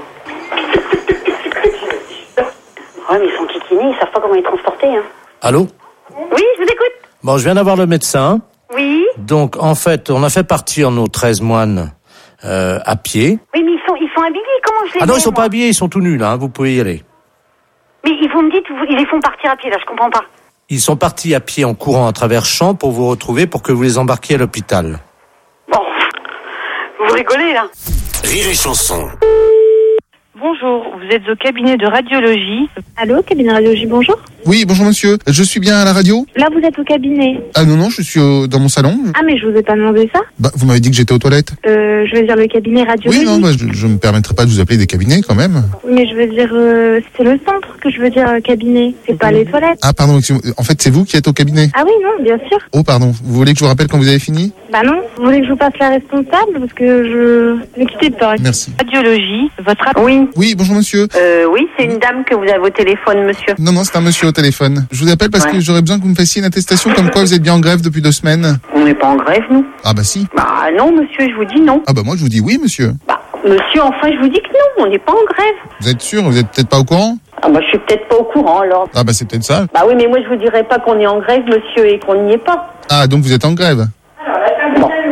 Ouais, mais ils sont kikinés, ils savent pas comment les transporter, hein. Allô? Oui, je vous écoute. Bon, je viens d'avoir le médecin. Oui. Donc, en fait, on a fait partir nos 13 moines à pied. Oui, mais ils sont habillés, comment je les Ah non, mets, ils sont moi pas habillés, ils sont tout nus, là, hein, vous pouvez y aller. Mais vous me dites, ils les font partir à pied, là, je comprends pas. Ils sont partis à pied en courant à travers champs pour vous retrouver, pour que vous les embarquiez à l'hôpital. Bon, vous rigolez, là. Rire et chanson. Bonjour, vous êtes au cabinet de radiologie. Allô, cabinet de radiologie, bonjour. Oui, bonjour monsieur. Je suis bien à la radio? Là, vous êtes au cabinet. Ah non, je suis dans mon salon. Ah, mais je vous ai pas demandé ça. Bah, vous m'avez dit que j'étais aux toilettes. Je veux dire le cabinet radiologie. Oui, non, je me permettrai pas de vous appeler des cabinets quand même. Oui, mais je veux dire, c'est le centre que je veux dire cabinet. C'est pas les toilettes. Ah pardon, en fait c'est vous qui êtes au cabinet? Ah oui, non, bien sûr. Oh pardon, vous voulez que je vous rappelle quand vous avez fini? Bah non, vous voulez que je vous passe la responsable parce que je... Ne quittez pas. Merci. Radiologie, votre... Oui. Oui, bonjour monsieur. Oui, c'est une dame que vous avez au téléphone, monsieur. Non, c'est un monsieur au téléphone. Je vous appelle parce que j'aurais besoin que vous me fassiez une attestation comme quoi vous êtes bien en grève depuis 2 semaines. On n'est pas en grève, nous. Ah bah si. Bah non, monsieur, je vous dis non. Ah bah moi je vous dis oui, monsieur. Bah, monsieur, enfin, je vous dis que non, on n'est pas en grève. Vous êtes sûr? Vous êtes peut-être pas au courant? Ah bah je suis peut-être pas au courant, alors. Ah bah c'est peut-être ça. Bah oui, mais moi je vous dirais pas qu'on est en grève, monsieur, et qu'on n'y est pas. Ah donc vous êtes en grève? Bon.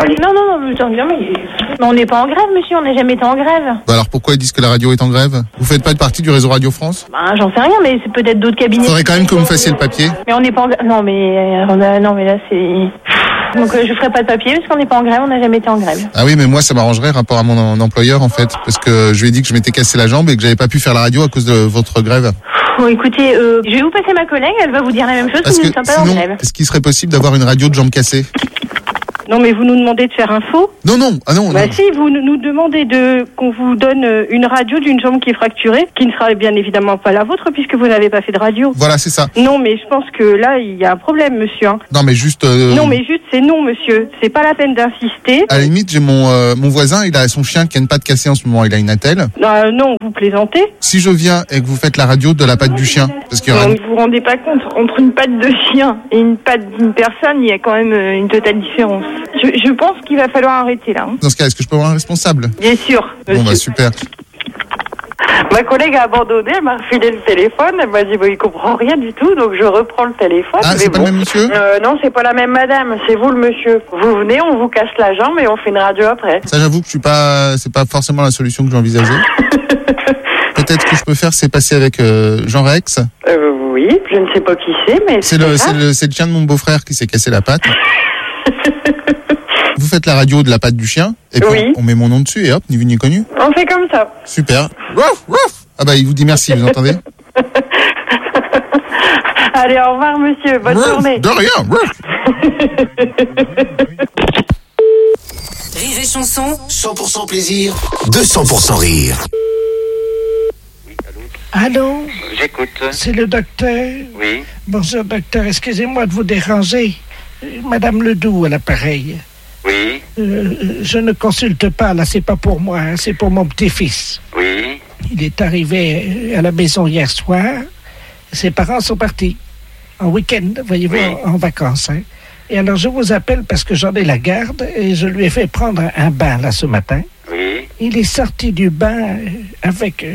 Non, mais on n'est pas en grève, monsieur, on n'a jamais été en grève. Bah alors pourquoi ils disent que la radio est en grève? Vous faites pas partie du réseau Radio France? J'en sais rien, mais c'est peut-être d'autres cabinets. Faudrait quand même que vous me fassiez le papier. Mais on n'est pas en grève. Non, mais là, c'est... Donc je ferai pas de papier parce qu'on n'est pas en grève, on n'a jamais été en grève. Ah oui, mais moi ça m'arrangerait rapport à mon employeur en fait, parce que je lui ai dit que je m'étais cassé la jambe et que j'avais pas pu faire la radio à cause de votre grève. Bon, écoutez, je vais vous passer ma collègue, elle va vous dire la même chose, Parce nous que ne sommes pas en sinon, grève. est-ce qu'il serait possible d'avoir une radio de jambes cassées? Non, mais vous nous demandez de faire un faux? Non, non, ah non. Bah non. Si, vous nous demandez qu'on vous donne une radio d'une jambe qui est fracturée, qui ne sera bien évidemment pas la vôtre puisque vous n'avez pas fait de radio. Voilà, c'est ça. Non, mais je pense que là, il y a un problème, monsieur. Hein. Non, mais juste... Non, mais juste, c'est non, monsieur. C'est pas la peine d'insister. À la limite, j'ai mon voisin, il a son chien qui a une patte cassée en ce moment, il a une attelle. Non, vous plaisantez. Si je viens et que vous faites la radio de la patte du chien, parce qu'il y aura... Non, vous vous rendez pas compte, entre une patte de chien et une patte d'une personne, il y a quand même une totale différence. Je pense qu'il va falloir arrêter là. Hein. Dans ce cas, est-ce que je peux avoir un responsable? Bien sûr. Bon, bah super. Ma collègue a abandonné, elle m'a refilé le téléphone, elle m'a dit il comprend rien du tout, donc je reprends le téléphone. Ah, c'est pas le même monsieur? Non, c'est pas la même madame, c'est vous le monsieur. Vous venez, on vous casse la jambe et on fait une radio après. Ça, j'avoue que c'est pas forcément la solution que j'envisageais. Peut-être que je peux faire, c'est passer avec Jean Rex. Oui, je ne sais pas qui c'est, mais c'est le chien de mon beau-frère qui s'est cassé la patte. Vous faites la radio de la patte du chien, et puis oui. On met mon nom dessus, et hop, ni vu ni connu. On fait comme ça. Super. Ah bah, il vous dit merci, vous entendez? Allez, au revoir, monsieur. Bonne journée. De rien. Rire et chanson. 100% plaisir, 200% rire. Allô? J'écoute. C'est le docteur? Oui. Bonjour, docteur. Excusez-moi de vous déranger. Madame Ledoux à l'appareil. Oui. Je ne consulte pas, là, c'est pas pour moi, hein, c'est pour mon petit-fils. Oui. Il est arrivé à la maison hier soir. Ses parents sont partis en week-end, voyez-vous, oui. en vacances. Hein. Et alors, je vous appelle parce que j'en ai la garde et je lui ai fait prendre un bain, là, ce matin. Oui. Il est sorti du bain avec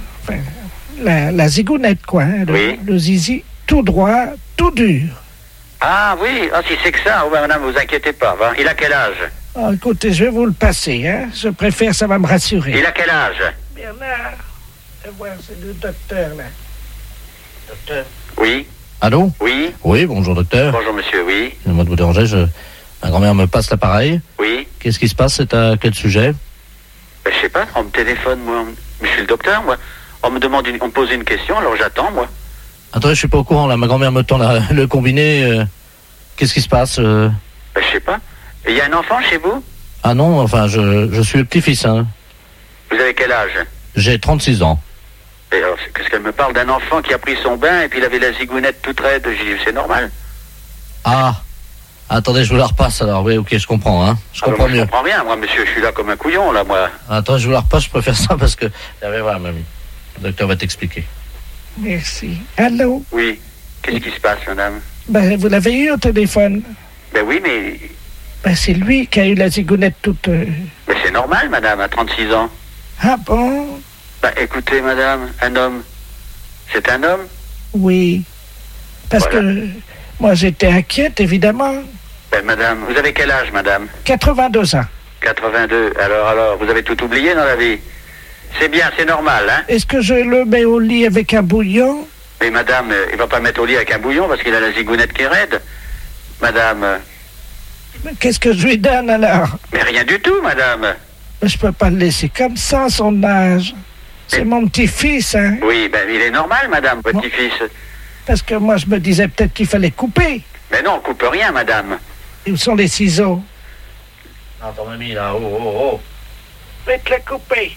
la zigounette, quoi. Hein, le zizi tout droit, tout dur. Ah oui, si c'est que ça, madame, vous inquiétez pas. Va. Il a quel âge? Oh, écoutez, je vais vous le passer, hein. Je préfère, ça va me rassurer. Il a quel âge? Bernard, voir, c'est le docteur, là. Docteur? Oui. Allô? Oui. Oui, bonjour docteur. Bonjour monsieur, oui. Excusez-moi de vous déranger, ma grand-mère me passe l'appareil. Oui. Qu'est-ce qui se passe? C'est à quel sujet? Ben, je sais pas, on me téléphone, moi. Je suis le docteur, moi. On me demande, on me pose une question, alors j'attends, moi. Attendez, je suis pas au courant, là. Ma grand-mère me tend le combiné. Qu'est-ce qui se passe? Ben, je sais pas. Il y a un enfant chez vous? Ah non, enfin, je suis le petit-fils, hein. Vous avez quel âge? J'ai 36 ans. Et alors, qu'est-ce qu'elle me parle d'un enfant qui a pris son bain et puis il avait la zigounette toute raide? J'ai dit, c'est normal. Ah. Attendez, je vous la repasse, alors. Oui, ok, je comprends, hein. Je comprends mieux. Je comprends bien, moi, monsieur, je suis là comme un couillon, là, moi. Attends, je vous la repasse, je préfère ça parce que... Voilà, mamie. Le docteur va t'expliquer. Merci. Allô? Oui. Qu'est-ce qui se passe, madame? Ben, vous l'avez eu au téléphone? Ben oui, mais... Ben, c'est lui qui a eu la zigounette toute... Mais c'est normal, madame, à 36 ans. Ah bon? Ben, écoutez, madame, un homme, c'est un homme? Oui. Parce que moi, j'étais inquiète, évidemment. Ben, madame, vous avez quel âge, madame? 82 ans. 82. Alors, vous avez tout oublié dans la vie? C'est bien, c'est normal, hein? Est-ce que je le mets au lit avec un bouillon? Mais madame, il va pas le mettre au lit avec un bouillon parce qu'il a la zigounette qui est raide. Madame... Mais qu'est-ce que je lui donne, alors? Mais rien du tout, madame. Je peux pas le laisser comme ça, à son âge. C'est mon petit-fils, hein? Oui, ben, il est normal, madame, votre petit-fils. Parce que moi, je me disais peut-être qu'il fallait couper. Mais non, on coupe rien, madame. Et où sont les ciseaux? Attends, mamie, là, oh. Faites-le couper.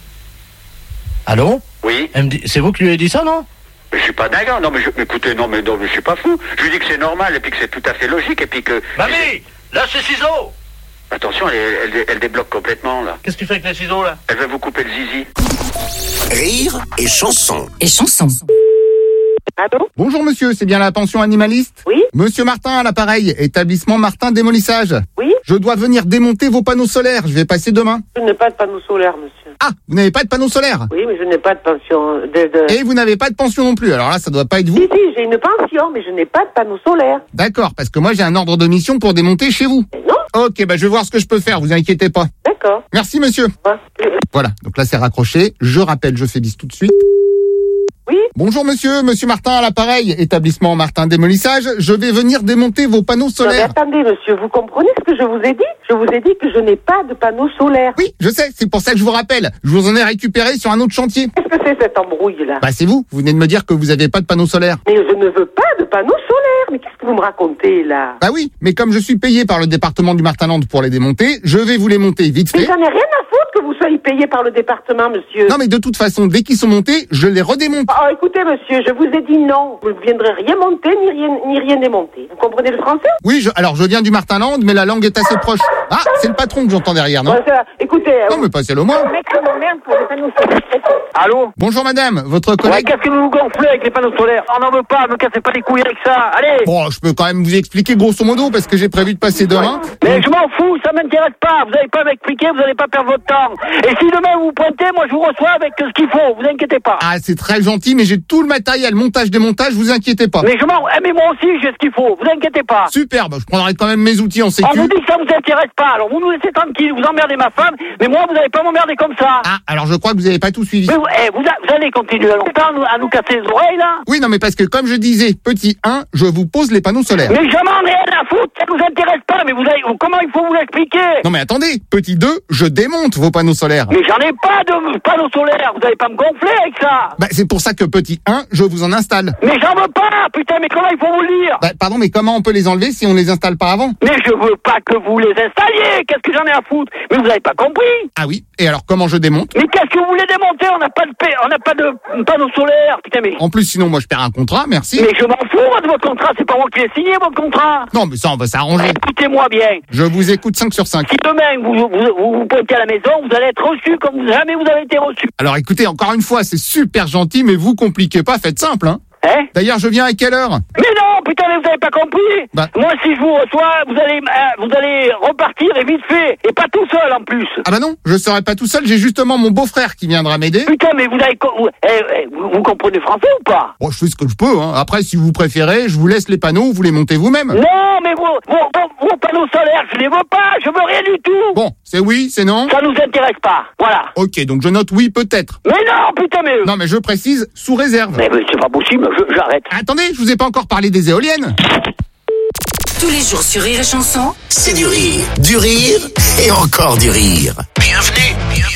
Allô? Oui. C'est vous qui lui avez dit ça, non? Mais je suis pas dingue, non, mais écoutez, non, mais je suis pas fou. Je lui dis que c'est normal, et puis que c'est tout à fait logique, et puis que... Mamie! Lâche les ciseaux! Attention, elle débloque complètement, là. Qu'est-ce que tu fais avec les ciseaux, là? Elle veut vous couper le zizi. Rire et chanson. Et chanson. Allô? Bonjour monsieur, c'est bien la pension animaliste? Oui. Monsieur Martin à l'appareil, établissement Martin Démolissage. Oui. Je dois venir démonter vos panneaux solaires, je vais passer demain. Je n'ai pas de panneaux solaires, monsieur. Ah, vous n'avez pas de panneaux solaires? Oui, mais je n'ai pas de pension. Et vous n'avez pas de pension non plus, alors là ça doit pas être vous? Si, j'ai une pension, mais je n'ai pas de panneaux solaires. D'accord, parce que moi j'ai un ordre de mission pour démonter chez vous. Mais non. Ok, bah je vais voir ce que je peux faire, vous inquiétez pas. D'accord. Merci monsieur. Voilà, donc là c'est raccroché. Je rappelle, je fais bis tout de suite. Oui. Bonjour monsieur Martin à l'appareil, établissement Martin Démolissage. Je vais venir démonter vos panneaux solaires. Non, mais attendez monsieur, vous comprenez ce que je vous ai dit? Je vous ai dit que je n'ai pas de panneaux solaires. Oui, je sais, c'est pour ça que je vous rappelle. Je vous en ai récupéré sur un autre chantier. Qu'est-ce que c'est cette embrouille là? Bah c'est vous venez de me dire que vous n'avez pas de panneaux solaires. Mais je ne veux pas de panneaux solaires, mais qu'est-ce que vous me racontez là? Bah oui, mais comme je suis payé par le département du Martin-Land pour les démonter, je vais vous les monter vite fait. Mais j'en ai rien à foutre que vous soyez payé par le département, monsieur. Non mais de toute façon, dès qu'ils sont montés, je les redémonte. Oh, écoutez monsieur, je vous ai dit non. Vous ne viendrez rien monter ni rien démonter. Vous comprenez le français? Oui, alors je viens du Martin-Land, mais la langue est assez proche. Ah, c'est le patron que j'entends derrière, non? Écoutez... Non mais passez-le moi. Allô? Bonjour madame, votre collègue... Ouais, qu'est-ce que vous nous gonflez avec les panneaux solaires? On n'en veut pas, me cassez pas les couilles avec ça, allez! Bon, je peux quand même vous expliquer grosso modo, parce que j'ai prévu de passer demain. Mais je m'en fous, ça m'intéresse pas, vous n'allez pas m'expliquer, vous n'allez pas perdre votre temps. Et si demain vous pointez, moi je vous reçois avec ce qu'il faut, vous inquiétez pas. Ah, c'est très gentil, mais j'ai tout le matériel, montage, démontage, vous inquiétez pas. Mais mais moi aussi j'ai ce qu'il faut, vous inquiétez pas. Superbe, je prendrai quand même mes outils en sécu. On vous dit que ça vous intéresse pas, alors vous nous laissez tranquille, vous emmerdez ma femme, mais moi vous n'allez pas m'emmerder comme ça. Ah, alors je crois que vous n'avez pas tout suivi. Mais vous allez continuer longtemps à nous casser les oreilles là? Oui, non mais parce que comme je disais, petit 1, je vous pose les panneaux solaires. Mais je m'en ai rien à foutre, ça nous intéresse pas, mais comment il faut vous l'expliquer? Non mais attendez, petit 2, je démonte vos panneaux solaires. Mais j'en ai pas de panneaux solaires, vous allez pas me gonfler avec ça. Bah c'est pour ça que petit 1, je vous en installe. Mais j'en veux pas, putain, mais comment il faut vous le dire? Bah pardon, mais comment on peut les enlever si on les installe pas avant? Mais je veux pas que vous les installiez, qu'est-ce que j'en ai à foutre? Mais vous avez pas compris? Ah oui, et alors comment je démonte? Mais qu'est-ce que vous voulez démonter? On n'a pas de panneaux solaires, putain, mais... En plus, sinon moi je perds un contrat, merci. Mais je m'en fous moi, de votre contrat, c'est pas moi qui l'ai signé votre contrat. Non mais ça on va s'arranger. Écoutez-moi bien. Je vous écoute 5 sur 5. Si demain vous pointez à la maison, vous allez être reçu comme jamais vous avez été reçu. Alors écoutez, encore une fois, c'est super gentil, mais vous compliquez pas, faites simple, hein. D'ailleurs, je viens à quelle heure? Mais non, putain, mais vous avez pas compris. Moi, si je vous reçois, vous allez repartir et vite fait, et pas tout seul en plus. Ah bah non, je serai pas tout seul, j'ai justement mon beau-frère qui viendra m'aider. Putain, mais vous comprenez français ou pas? Bon, je fais ce que je peux, hein. Après, si vous préférez, je vous laisse les panneaux, vous les montez vous-même. Non, mais vos panneaux solaires, je les veux pas, je veux rien du tout. Bon, c'est oui, c'est non? Ça nous intéresse pas, voilà. Ok, donc je note oui, peut-être. Mais non, putain, mais... Non, mais je précise, sous réserve. Mais c'est pas possible, j'arrête. Attendez, je vous ai pas encore parlé des éoliennes. Tous les jours sur Rire et Chanson, c'est du rire et encore du rire. Bienvenue.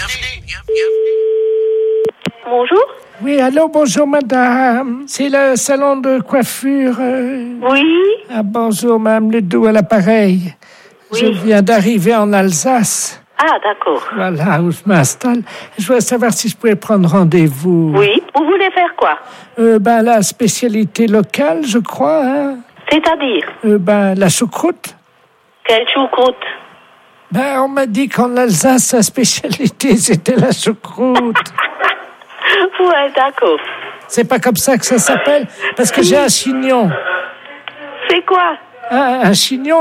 Bonjour. Oui, allô, bonjour madame. C'est le salon de coiffure. Oui. Ah, bonjour madame Ledoux à l'appareil. Oui. Je viens d'arriver en Alsace. Ah, d'accord. Voilà, où je m'installe. Je voulais savoir si je pouvais prendre rendez-vous. Oui. Vous voulez faire quoi? La spécialité locale, je crois, hein. C'est-à-dire? La choucroute. Quelle choucroute? On m'a dit qu'en Alsace, sa spécialité, c'était la choucroute. Ouais, d'accord. C'est pas comme ça que ça s'appelle? Parce que j'ai un chignon. C'est quoi? Un chignon,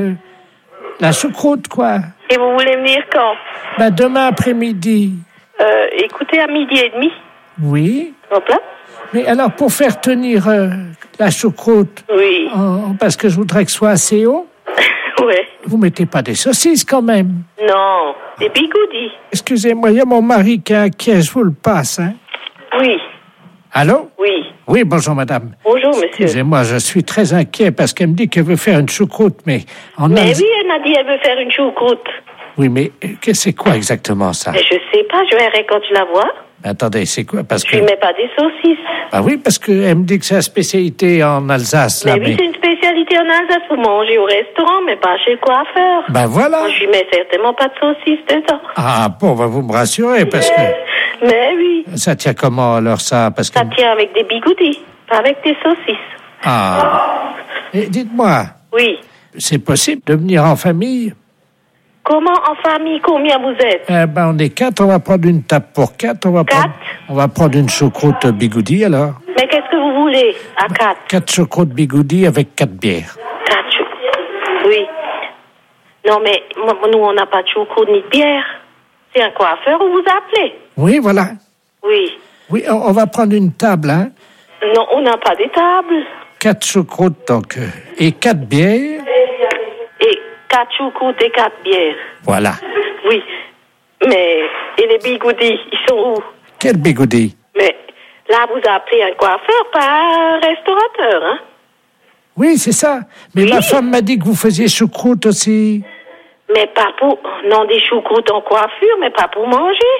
la choucroute, quoi. Et vous voulez venir quand? Demain après-midi. Écoutez, à 12h30. Oui. Hop là. Mais alors, pour faire tenir la choucroute... Oui. Parce que je voudrais que ce soit assez haut... Ouais. Vous mettez pas des saucisses, quand même? Non, des bigoudis. Excusez-moi, il y a mon mari qui est inquiet, je vous le passe, hein. Oui. Allô? Oui. Oui, bonjour, madame. Bonjour, monsieur. Excusez-moi, je suis très inquiet parce qu'elle me dit qu'elle veut faire une choucroute, mais... Oui, elle m'a dit qu'elle veut faire une choucroute. Oui, mais c'est quoi exactement, ça? Mais je sais pas, je verrai quand tu la vois. Attendez, c'est quoi? Parce que... Tu mets pas des saucisses. Ah oui, parce qu'elle me dit que c'est la spécialité en Alsace, là, mais... oui, c'est une spécialité en Alsace pour manger au restaurant, mais pas chez le coiffeur. Voilà. Moi, je lui mets certainement pas de saucisses dedans. Ah, bon, vous me rassurez, parce que... Mais oui. Ça tient comment, alors, ça? Parce que... Ça tient avec des bigoudis, pas avec des saucisses. Ah. Et dites-moi. Oui. C'est possible de venir en famille? Comment en famille? Combien vous êtes? On est 4, on va prendre une table pour 4. On va prendre une choucroute bigoudi, alors. Mais qu'est-ce que vous voulez à 4? 4 choucroutes bigoudi avec 4 bières. 4 choucroutes? Oui. Non, mais nous, on n'a pas de choucroute ni de bière. C'est un coiffeur, où vous appelez? Oui, voilà. Oui. Oui, on va prendre une table, hein. Non, on n'a pas des tables. 4 choucroutes, donc, et 4 bières. Et 4 choucroutes et 4 bières. Voilà. Oui. Mais, et les bigoudis, ils sont où? Quel bigoudi? Mais, là, vous appelez un coiffeur, pas un restaurateur, hein? Oui, c'est ça. Mais ma femme m'a dit que vous faisiez choucroute aussi. Mais pas pour... Non, des choucroutes en coiffure, mais pas pour manger.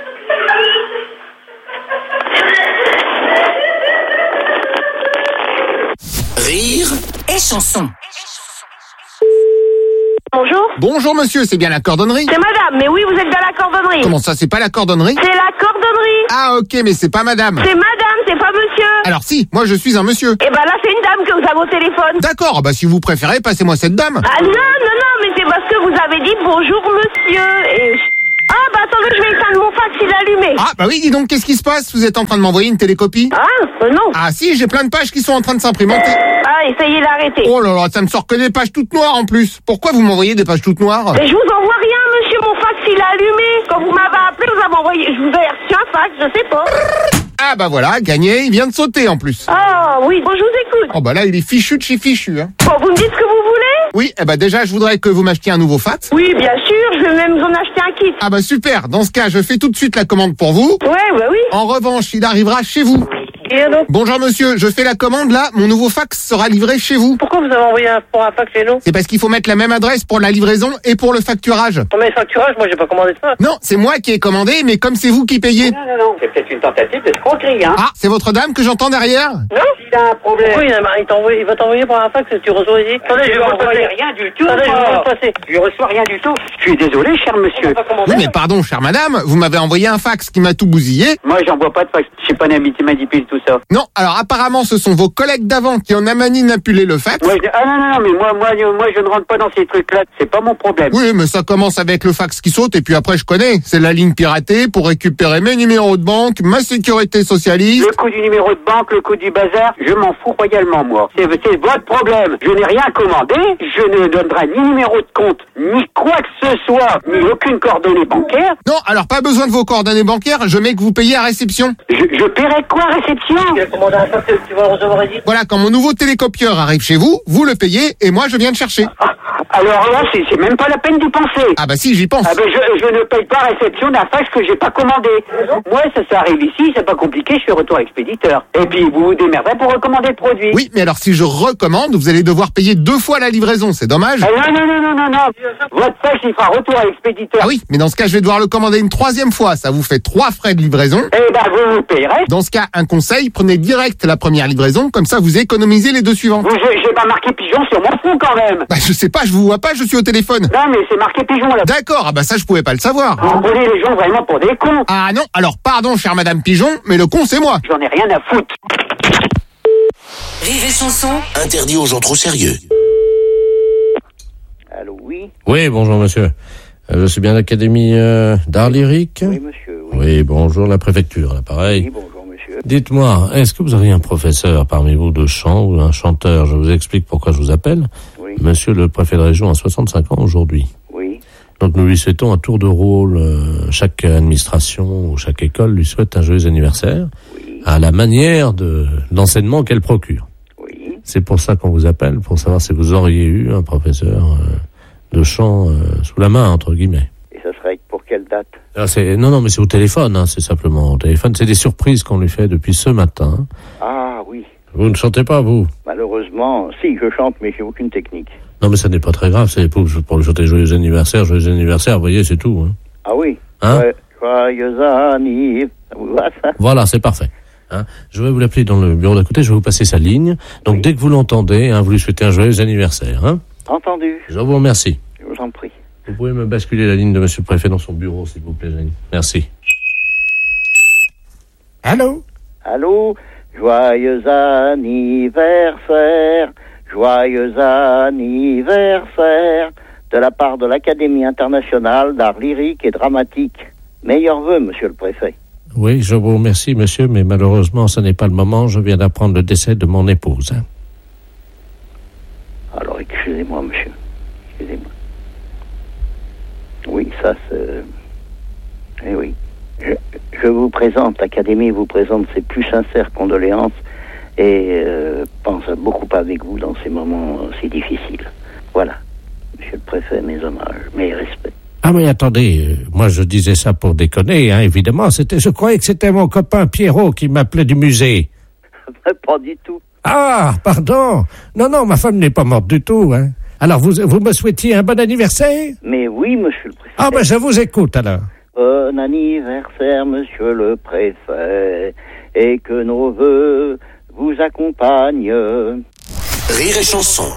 Rire et chanson. Bonjour. Bonjour monsieur, c'est bien la cordonnerie? C'est madame, mais oui, vous êtes dans la cordonnerie. Comment ça, c'est pas la cordonnerie? C'est la cordonnerie. Ah ok, mais c'est pas madame. C'est madame, c'est pas monsieur. Alors si, moi je suis un monsieur. Eh ben là, c'est une dame que vous avez au téléphone. D'accord, bah si vous préférez, passez-moi cette dame. Ah non, mais c'est parce que vous avez dit bonjour monsieur et... Ah bah attendez, je vais éteindre mon fax, il est allumé. Ah bah oui, dis donc, qu'est-ce qui se passe? Vous êtes en train de m'envoyer une télécopie? Ah, non. Ah si, j'ai plein de pages qui sont en train de s'imprimenter. Ah, essayez d'arrêter. Oh là là, ça me sort que des pages toutes noires en plus. Pourquoi vous m'envoyez des pages toutes noires? Mais je vous envoie rien, monsieur, mon fax, il est allumé. Quand vous m'avez appelé, vous avez envoyé... Je vous ai reçu un fax, je sais pas. Ah bah voilà, gagné, il vient de sauter en plus. Ah oui, bon, je vous écoute. Oh bah là, il est fichu de chez fichu, hein. Bon, vous me dites ce que vous voulez? Oui, eh bah déjà, je voudrais que vous m'achetiez un nouveau fax. Oui, bien sûr, je vais même vous en acheter un kit. Ah bah super, dans ce cas, je fais tout de suite la commande pour vous. Ouais, bah oui. En revanche, il arrivera chez vous. Et alors? Bonjour monsieur, je fais la commande là, mon nouveau fax sera livré chez vous. Pourquoi vous avez envoyé pour un fax chez nous? C'est parce qu'il faut mettre la même adresse pour la livraison et pour le facturage. Mais le facturage, moi j'ai pas commandé ça. Non, c'est moi qui ai commandé, mais comme c'est vous qui payez. Non, c'est peut-être une tentative d'escroquerie, hein. Ah, c'est votre dame que j'entends derrière? Non, il a un problème. Oui, il va t'envoyer pour un fax que tu reçois ici. Attendez, je vais envoyer rien du tout. Attendez, je vais passer. Je reçois rien du tout. Je suis désolé, cher monsieur. Oui, mais pardon, chère madame, vous m'avez envoyé un fax qui m'a tout bousillé. Moi, j'envoie pas de fax. Je suis pas manipule tout ça. Non, alors apparemment, ce sont vos collègues d'avant qui ont manipulé le fax. Ouais, non, mais moi, je ne rentre pas dans ces trucs-là. C'est pas mon problème. Oui, mais ça commence avec le fax qui saute et puis après, je connais. C'est la ligne piratée pour récupérer mes numéros de banque, ma sécurité socialiste. Le coût du numéro de banque, le coût du bazar, je m'en fous royalement, moi. C'est votre problème. Je n'ai rien commandé, je ne donnerai ni numéro de compte, ni quoi que ce soit, ni aucune coordonnée bancaire. Non, alors pas besoin de vos coordonnées bancaires, je mets que vous payez à réception. Je paierai quoi à réception? Tu vas le recevoir ici. Voilà, quand mon nouveau télécopieur arrive chez vous, vous le payez et moi je viens de chercher. Alors là, c'est même pas la peine d'y penser. Ah bah si, j'y pense. Ah ben je ne paye pas réception d'un fax que j'ai pas commandé. Moi, ça arrive ici, c'est pas compliqué, je fais retour expéditeur. Et puis vous vous démerderez pour recommander le produit. Oui, mais alors si je recommande, vous allez devoir payer 2 fois la livraison, c'est dommage. Ah non. Votre fax, il fera retour à l'expéditeur. Ah oui, mais dans ce cas, je vais devoir le commander une 3e fois. Ça vous fait 3 frais de livraison. Eh ben, vous payerez. Dans ce cas, un conseil, prenez direct la première livraison, comme ça vous économisez les 2 suivantes. J'ai pas marqué pigeon sur mon front quand même. Bah je sais pas, je vous vois pas, je suis au téléphone. Non mais c'est marqué pigeon là. D'accord, ah bah ça je pouvais pas le savoir. Vous prenez les gens vraiment pour des cons. Ah non, alors pardon chère madame Pigeon, mais le con c'est moi. J'en ai rien à foutre. Rire et chanson. Interdit aux gens trop sérieux. Allô, oui? Oui, bonjour monsieur. Je suis bien à l'Académie d'art lyrique? Oui, monsieur. Oui, bonjour la préfecture, là, pareil. Oui, bonjour, monsieur. Dites-moi, est-ce que vous auriez un professeur parmi vous de chant ou un chanteur? Je vous explique pourquoi je vous appelle. Oui. Monsieur le préfet de région a 65 ans aujourd'hui. Oui. Donc nous lui souhaitons un tour de rôle. Chaque administration ou chaque école lui souhaite un joyeux anniversaire. Oui. À la manière de l'enseignement qu'elle procure. Oui. C'est pour ça qu'on vous appelle, pour savoir si vous auriez eu un professeur de chant sous la main, entre guillemets. Et ça serait pour quelle date? Non, mais c'est au téléphone, hein, c'est simplement au téléphone. C'est des surprises qu'on lui fait depuis ce matin. Ah, oui. Vous ne chantez pas, vous? Malheureusement, si, je chante, mais j'ai aucune technique. Non, mais ça n'est pas très grave, c'est pour lui chanter joyeux anniversaire, vous voyez, c'est tout. Hein. Ah oui. Hein? Ouais, joyeux anniversaire. Voilà, c'est parfait. Hein, je vais vous l'appeler dans le bureau d'à côté, je vais vous passer sa ligne. Donc, dès que vous l'entendez, vous lui souhaitez un joyeux anniversaire. Hein. Entendu. Je vous remercie. Je vous en prie. Vous pouvez me basculer la ligne de monsieur le préfet dans son bureau, s'il vous plaît, Jeanne. Merci. Allô? Allô? Joyeux anniversaire. Joyeux anniversaire. De la part de l'Académie internationale d'art lyrique et dramatique. Meilleurs vœux, monsieur le préfet. Oui, je vous remercie, monsieur, mais malheureusement, ce n'est pas le moment. Je viens d'apprendre le décès de mon épouse. Alors, excusez-moi, monsieur. Excusez-moi. Oui, ça, c'est... Eh oui. Je vous présente, l'Académie vous présente ses plus sincères condoléances et pense beaucoup avec vous dans ces moments si difficiles. Voilà. Monsieur le préfet, mes hommages, mes respects. Ah mais attendez, moi je disais ça pour déconner, hein, évidemment. Je croyais que c'était mon copain Pierrot qui m'appelait du musée. Pas du tout. Ah, pardon. Non, ma femme n'est pas morte du tout, hein. Alors vous me souhaitiez un bon anniversaire? Mais oui, monsieur le préfet. Ah ben je vous écoute alors. Bon anniversaire, monsieur le préfet, et que nos vœux vous accompagnent. Rire et chanson.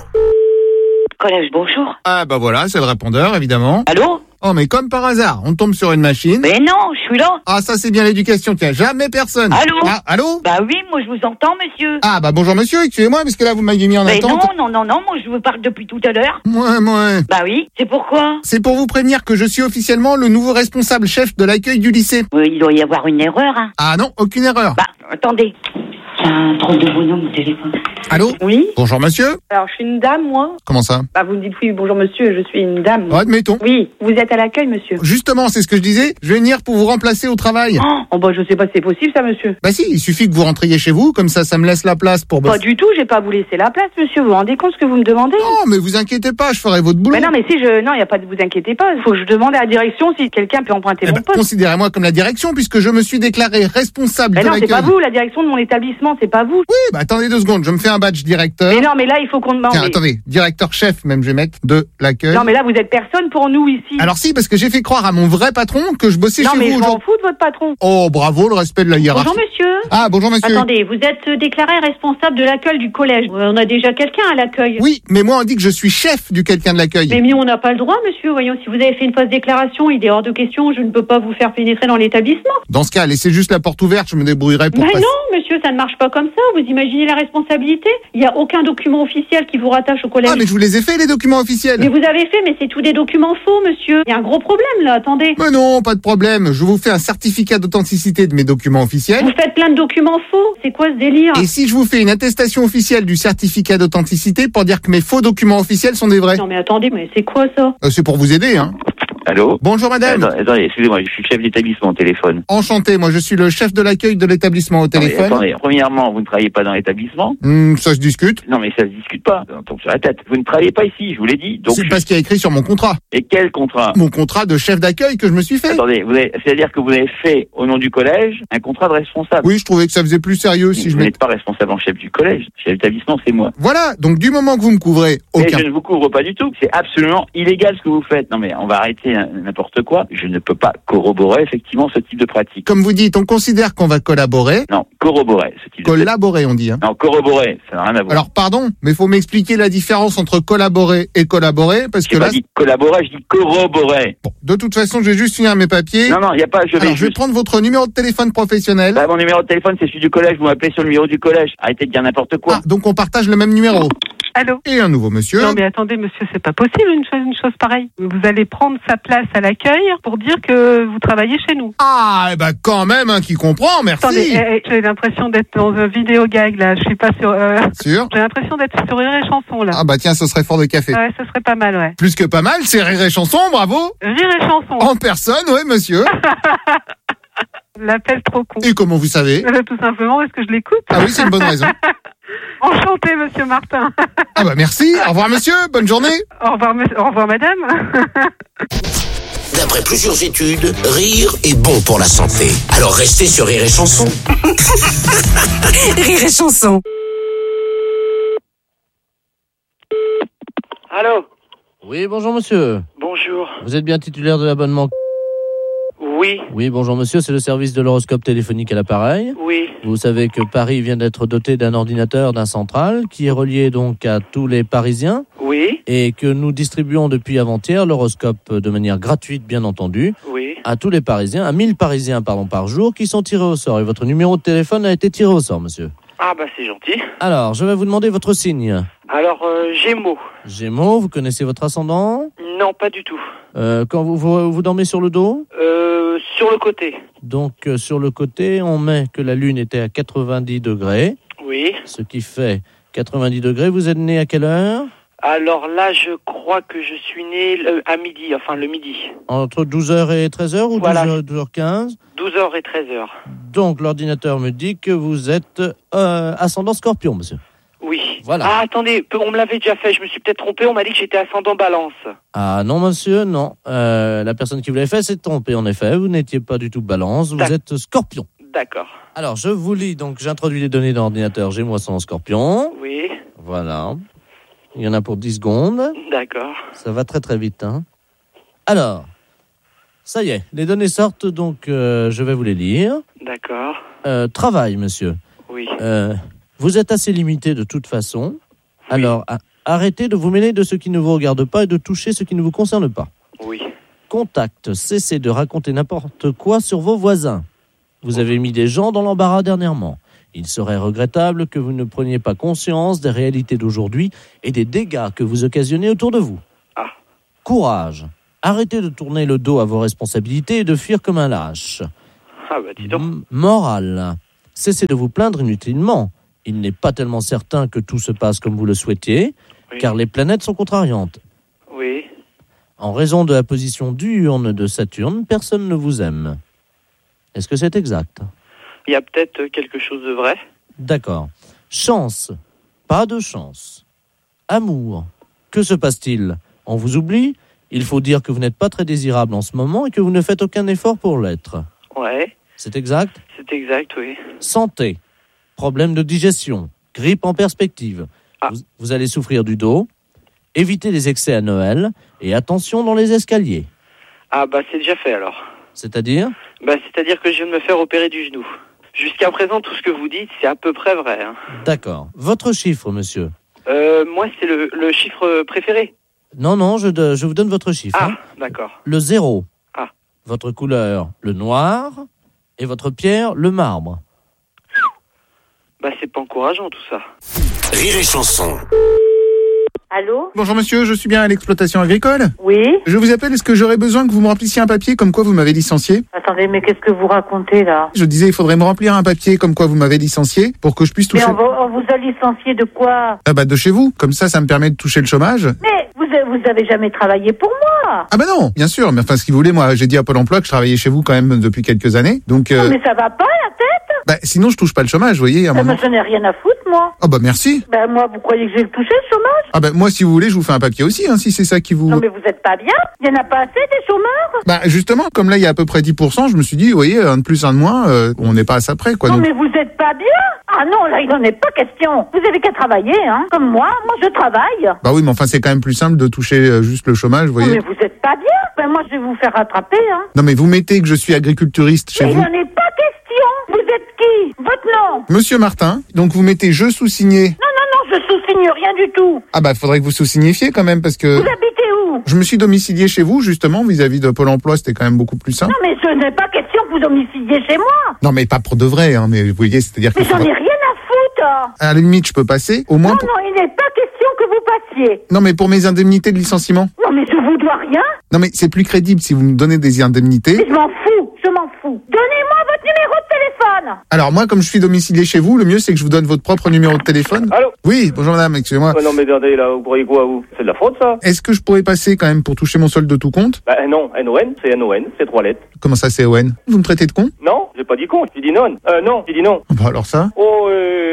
Collège, bonjour. Ah bah voilà, c'est le répondeur, évidemment. Allô? Oh mais comme par hasard, on tombe sur une machine. Mais non, je suis là. Ah ça c'est bien l'éducation, tiens, jamais personne. Allô? Ah, allô? Bah oui, moi je vous entends, monsieur. Ah bah bonjour monsieur, excusez-moi, parce que là vous m'avez mis en Mais attente. non, moi je vous parle depuis tout à l'heure. Ouais. Bah oui, c'est pourquoi? C'est pour vous prévenir que je suis officiellement le nouveau responsable chef de l'accueil du lycée. Oui, il doit y avoir une erreur, hein. Ah non, aucune erreur. Bah, attendez. C'est un drôle de bonhomme au téléphone. Allô? Oui. Bonjour monsieur. Alors, je suis une dame, moi. Comment ça? Bah, vous me dites oui, bonjour monsieur, je suis une dame. Admettons. Oui, vous êtes à l'accueil, monsieur. Justement, c'est ce que je disais, je vais venir pour vous remplacer au travail. Oh, bah, je sais pas si c'est possible, ça, monsieur. Bah si, il suffit que vous rentriez chez vous, comme ça me laisse la place pour bosser. Pas du tout, j'ai pas à vous laisser la place, monsieur. Vous vous rendez compte ce que vous me demandez? Non, mais vous inquiétez pas, je ferai votre boulot. Mais non, mais non, y a pas de vous inquiétez pas. Faut que je demande à la direction si quelqu'un peut emprunter mon poste. Considérez-moi comme la direction, puisque je me suis déclaré responsable de non, l'accueil. c'est pas vous, la direction de mon établissement, c'est pas vous. Oui, bah attendez 2 secondes, je me fais un badge directeur. Mais non, mais là, il faut qu'on demande. Tiens, attendez, directeur chef, même je vais mettre, de l'accueil. Non, mais là, vous êtes personne pour nous ici. Alors si, parce que j'ai fait croire à mon vrai patron que je bossais chez vous. Non, mais je m'en fous de votre patron. Oh, bravo, le respect de la hiérarchie. Bonjour, monsieur. Ah, bonjour, monsieur. Attendez, vous êtes déclaré responsable de l'accueil du collège. On a déjà quelqu'un à l'accueil. Oui, mais moi, on dit que je suis chef du quelqu'un de l'accueil. Mais on n'a pas le droit, monsieur. Voyons, si vous avez fait une fausse déclaration, il est hors de question, je ne peux pas vous faire pénétrer dans l'établissement. Dans ce cas, laissez juste la porte ouverte, je me débrouillerai pour Mais passer. non, monsieur, ça ne marche pas comme ça. Vous imaginez la responsabilité? Il n'y a aucun document officiel qui vous rattache au collège. Ah, mais je vous les ai fait, les documents officiels. Mais vous avez fait, mais c'est tous des documents faux, monsieur. Il y a un gros problème, là, attendez. Mais non, pas de problème. Je vous fais un certificat d'authenticité de mes documents officiels. Vous faites plein de documents faux. C'est quoi ce délire? Et si je vous fais une attestation officielle du certificat d'authenticité pour dire que mes faux documents officiels sont des vrais? Non, mais attendez, mais c'est quoi ça? C'est pour vous aider, hein. Allô? Bonjour madame. Attendez, excusez-moi, je suis chef d'établissement au téléphone. Enchanté, moi je suis le chef de l'accueil de l'établissement au téléphone. Attendez, premièrement, vous ne travaillez pas dans l'établissement? Ça se discute. Non mais ça se discute pas, on tombe sur la tête. Vous ne travaillez pas ici, je vous l'ai dit. Donc c'est pas ce qu'il y a écrit sur mon contrat. Et quel contrat? Mon contrat de chef d'accueil que je me suis fait. Attendez, c'est-à-dire que vous avez fait, au nom du collège, un contrat de responsable? Oui, je trouvais que ça faisait plus sérieux si vous n'êtes pas responsable en chef du collège, chef d'établissement, c'est moi. Voilà, donc du moment que vous me couvrez, aucun... Mais je ne vous couvre pas du tout, c'est absolument illégal ce que vous faites. Non mais on va arrêter n'importe quoi. Je ne peux pas corroborer effectivement ce type de pratique. Comme vous dites, on considère qu'on va collaborer. Non, corroborer ce type collaborer, on dit. Hein. Non, corroborer, ça n'a rien à voir. Alors pardon, mais il faut m'expliquer la différence entre collaborer et collaborer, parce que là... Je dis collaborer, je dis corroborer. Bon, de toute façon, je vais juste finir mes papiers. Non, il n'y a pas... Je vais prendre votre numéro de téléphone professionnel. Bah, mon numéro de téléphone, c'est celui du collège, vous m'appelez sur le numéro du collège. Arrêtez de dire n'importe quoi. Ah, donc on partage le même numéro. Allô? Et un nouveau monsieur. Non mais attendez monsieur, c'est pas possible une chose pareille. Vous allez prendre sa place à l'accueil pour dire que vous travaillez chez nous. Ah, bah quand même, qui comprend, merci. Attendez, j'ai l'impression d'être dans un vidéo gag là, je suis pas sur... Sûr? J'ai l'impression d'être sur Rire et Chanson là. Ah bah tiens, ce serait fort de café. Ouais, ce serait pas mal, ouais. Plus que pas mal, c'est Rire et Chanson, bravo. Rire et Chanson. En personne, ouais monsieur. L'appel trop con. Et comment vous savez? Tout simplement parce que je l'écoute. Ah oui, c'est une bonne raison. Enchanté, monsieur Martin. Ah bah merci, au revoir monsieur, bonne journée. Au revoir madame. D'après plusieurs études, rire est bon pour la santé. Alors restez sur Rire et Chanson. Rire et Chanson. Allô? Oui, bonjour monsieur. Bonjour. Vous êtes bien titulaire de l'abonnement? Oui. Oui, bonjour monsieur, c'est le service de l'horoscope téléphonique à l'appareil. Oui. Vous savez que Paris vient d'être doté d'un ordinateur, d'un central, qui est relié donc à tous les Parisiens. Oui. Et que nous distribuons depuis avant-hier l'horoscope de manière gratuite, bien entendu. Oui. À tous les Parisiens, à 1000 Parisiens par jour, qui sont tirés au sort. Et votre numéro de téléphone a été tiré au sort, monsieur. Ah bah c'est gentil. Alors, je vais vous demander votre signe. Alors, Gémeaux. Gémeaux, vous connaissez votre ascendant? Non, pas du tout. Quand vous dormez sur le dos? Sur le côté. Donc, sur le côté, on met que la Lune était à 90 degrés. Oui. Ce qui fait 90 degrés. Vous êtes né à quelle heure? Alors là, je crois que je suis né à midi, enfin le midi. Entre 12h et 13h ou voilà. 12h15? 12h et 13h. Donc, l'ordinateur me dit que vous êtes ascendant Scorpion, monsieur. Oui. Voilà. Ah, attendez, on me l'avait déjà fait, je me suis peut-être trompé, on m'a dit que j'étais ascendant balance. Ah non, monsieur, non. La personne qui vous l'avait fait s'est trompée, en effet. Vous n'étiez pas du tout balance, vous êtes scorpion. D'accord. Alors, je vous lis, donc j'introduis les données dans l'ordinateur Gémeaux-Ascendant Scorpion. Oui. Voilà. Il y en a pour 10 secondes. D'accord. Ça va très très vite, hein. Alors, ça y est, les données sortent, donc je vais vous les lire. D'accord. Travail, monsieur. Oui. Vous êtes assez limité de toute façon. Oui. Alors, arrêtez de vous mêler de ce qui ne vous regarde pas et de toucher ce qui ne vous concerne pas. Oui. Contact, cessez de raconter n'importe quoi sur vos voisins. Vous avez mis des gens dans l'embarras dernièrement. Il serait regrettable que vous ne preniez pas conscience des réalités d'aujourd'hui et des dégâts que vous occasionnez autour de vous. Ah. Courage. Arrêtez de tourner le dos à vos responsabilités et de fuir comme un lâche. Ah bah dis donc. Morale. Cessez de vous plaindre inutilement. Il n'est pas tellement certain que tout se passe comme vous le souhaitiez, car les planètes sont contrariantes. Oui. En raison de la position diurne de Saturne, personne ne vous aime. Est-ce que c'est exact ? Il y a peut-être quelque chose de vrai. D'accord. Chance. Pas de chance. Amour. Que se passe-t-il ? On vous oublie ? Il faut dire que vous n'êtes pas très désirable en ce moment et que vous ne faites aucun effort pour l'être. Ouais. C'est exact ? C'est exact, oui. Santé. Problème de digestion. Grippe en perspective. Ah. Vous allez souffrir du dos. Évitez les excès à Noël et attention dans les escaliers. Ah bah c'est déjà fait alors. C'est-à-dire ? Bah c'est-à-dire que je viens de me faire opérer du genou. Jusqu'à présent, tout ce que vous dites, c'est à peu près vrai. Hein. D'accord. Votre chiffre, monsieur ? Moi, c'est le chiffre préféré. Non, je vous donne votre chiffre. Ah, d'accord. Le 0. Ah. Votre couleur, le noir. Et votre pierre, le marbre. Bah, c'est pas encourageant, tout ça. Rire et chanson. Allô ? Bonjour monsieur, je suis bien à l'exploitation agricole ? Oui. Je vous appelle, est-ce que j'aurais besoin que vous me remplissiez un papier comme quoi vous m'avez licencié ? Attendez, mais qu'est-ce que vous racontez là ? Je disais, il faudrait me remplir un papier comme quoi vous m'avez licencié pour que je puisse toucher... Mais on vous a licencié de quoi ? Ah bah de chez vous, comme ça me permet de toucher le chômage. Mais vous avez jamais travaillé pour moi ? Ah bah non, bien sûr, mais enfin ce qu'il voulait, moi j'ai dit à Pôle emploi que je travaillais chez vous quand même depuis quelques années, donc... Non mais ça va pas la tête ? Bah sinon je touche pas le chômage, vous voyez, à un moment... Je n'ai rien à foutre moi. Ah bah merci. Bah moi, vous croyez que j'ai touché le chômage ? Ah bah moi si vous voulez, je vous fais un papier aussi, hein, si c'est ça qui vous... Non mais vous êtes pas bien ? Il y en a pas assez des chômeurs ? Bah justement, comme là il y a à peu près 10%, je me suis dit, vous voyez, un de plus, un de moins, on n'est pas à ça près, quoi. Non donc... mais vous êtes pas bien ? Ah non, là il en est pas question. Vous avez qu'à travailler, hein. Comme moi je travaille. Bah oui, mais enfin c'est quand même plus simple de toucher juste le chômage, vous voyez. Non mais vous êtes pas bien. Ben moi je vais vous faire rattraper, hein. Non mais vous mettez que je suis agriculturiste chez mais vous. il n'en est pas question. Vous êtes qui ? Votre nom ? Monsieur Martin, donc vous mettez je sous-signé. Non, je sous-signe rien du tout. Ah bah faudrait que vous sous-signifiez quand même parce que... Vous habitez où ? Je me suis domicilié chez vous justement vis-à-vis de Pôle emploi, c'était quand même beaucoup plus simple. Non mais ce n'est pas question que vous domiciliez chez moi. Non mais pas pour de vrai, hein, mais vous voyez, c'est-à-dire que... Mais j'en ai rien à foutre. À la limite, je peux passer, au moins... Non, il n'est pas question que vous passiez. Non mais pour mes indemnités de licenciement. Non mais je vous dois rien. Non mais c'est plus crédible si vous me donnez des indemnités. Mais je m'en fous. Donnez-moi votre numéro de téléphone. Alors moi, comme je suis domicilié chez vous, le mieux c'est que je vous donne votre propre numéro de téléphone. Allô ? Oui, bonjour madame, excusez-moi. Non mais attendez là, vous croyez quoi vous ? C'est de la fraude ça ? Est-ce que je pourrais passer quand même pour toucher mon solde de tout compte ? Bah non, NON, c'est 3 lettres. Comment ça c'est ON ? Vous me traitez de con ? Non, j'ai pas dit con, j'ai dit non. Non, j'ai dit non. Bah alors ça ? Oh,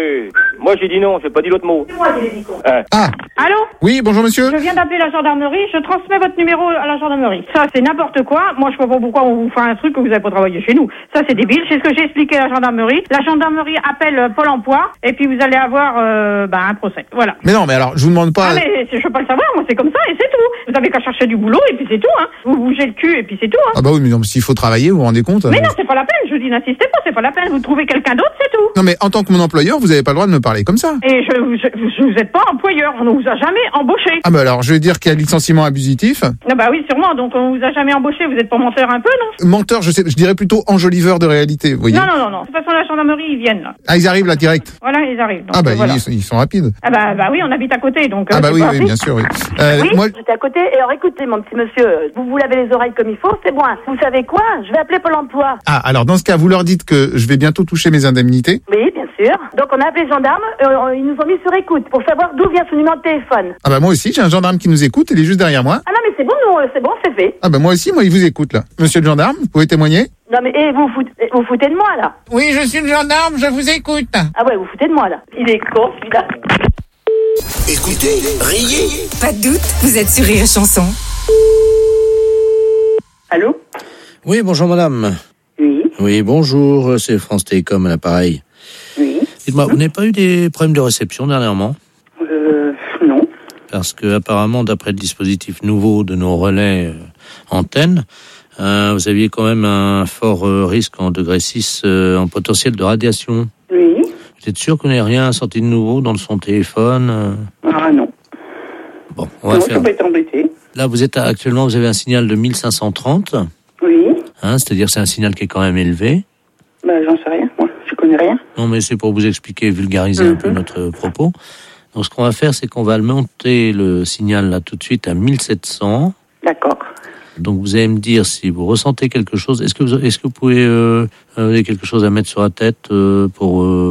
moi j'ai dit non, j'ai pas dit l'autre mot. C'est moi qui l'ai dit con. Ah. Allô ? Oui, bonjour monsieur. Je viens d'appeler la gendarmerie, je transmets votre numéro à la gendarmerie. Ça, c'est n'importe quoi. Moi, je vois pas pourquoi on vous fait un truc que vous avez pas travaillé chez nous. Ça, c'est débile. C'est ce que j'ai expliqué à la gendarmerie. La gendarmerie appelle Pôle emploi et puis vous allez avoir un procès. Voilà. Mais non, mais alors, je vous demande pas... Ah, mais je veux pas le savoir. Moi, c'est comme ça et c'est tout. Vous avez qu'à chercher du boulot et puis c'est tout, hein. Vous bougez le cul et puis c'est tout, hein. Ah bah oui, mais non, s'il faut travailler, vous vous rendez compte ? Mais non, c'est pas la peine. Je vous dis, n'insistez pas, c'est pas la peine. Vous trouvez quelqu'un d'autre, c'est tout. Non mais en tant que mon employeur, vous avez pas le droit de me parler comme ça. Et vous êtes pas employeur. On ne vous a jamais embauché. Ah bah alors, je vais dire qu'il y a licenciement abusif. Ah bah oui, sûrement. Donc on vous a jamais embauché. Vous êtes pas menteur un peu, non? Menteur, je dirais plutôt enjoliveur de réalité, vous voyez. Non. De toute façon, la gendarmerie, ils viennent là. Ah, ils arrivent là direct. Voilà, ils arrivent. Donc, ah bah voilà. ils sont rapides. Ah bah oui, on habite à côté, donc. Ah bah oui, bien sûr, oui. Oui, moi... j'étais à côté. Et alors écoutez, mon petit monsieur, vous lavez les oreilles comme il faut, c'est bon. Vous savez quoi? Je vais appeler Pôle emploi. Ah, alors dans ce cas, vous leur dites que je vais bientôt toucher mes indemnités. Oui, bien sûr. Donc on a appelé les gendarmes, ils nous ont mis sur écoute pour savoir d'où vient ce numéro de téléphone. Ah bah moi aussi, j'ai un gendarme qui nous écoute, il est juste derrière moi. Ah non mais c'est bon, c'est fait. Ah bah moi aussi, il vous écoute là. Monsieur le gendarme, vous pouvez témoigner? Non mais vous foutez de moi là. Oui, je suis le gendarme, je vous écoute. Ah ouais, vous foutez de moi là. Il est con celui-là. Écoutez, riez. Pas de doute, vous êtes sur Rire et Chanson. Allô? Oui, bonjour madame. Oui. Oui, bonjour, c'est France Télécom à l'appareil. Oui. Dites-moi, vous n'avez pas eu des problèmes de réception dernièrement? Non. Parce que apparemment, d'après le dispositif nouveau de nos relais antennes, vous aviez quand même un fort risque en degré 6 en potentiel de radiation. Oui. Vous êtes sûr qu'on n'ait rien sorti de nouveau dans son téléphone? Ah non. Bon, on va faire. Je vais être embêté. Là, actuellement, vous avez un signal de 1530. Oui. C'est-à-dire c'est un signal qui est quand même élevé. J'en sais rien, moi, je connais rien. Non, mais c'est pour vous expliquer, vulgariser un peu notre propos. Donc, ce qu'on va faire, c'est qu'on va monter le signal là tout de suite à 1700. D'accord. Donc, vous allez me dire si vous ressentez quelque chose. Est-ce que vous pouvez avez quelque chose à mettre sur la tête pour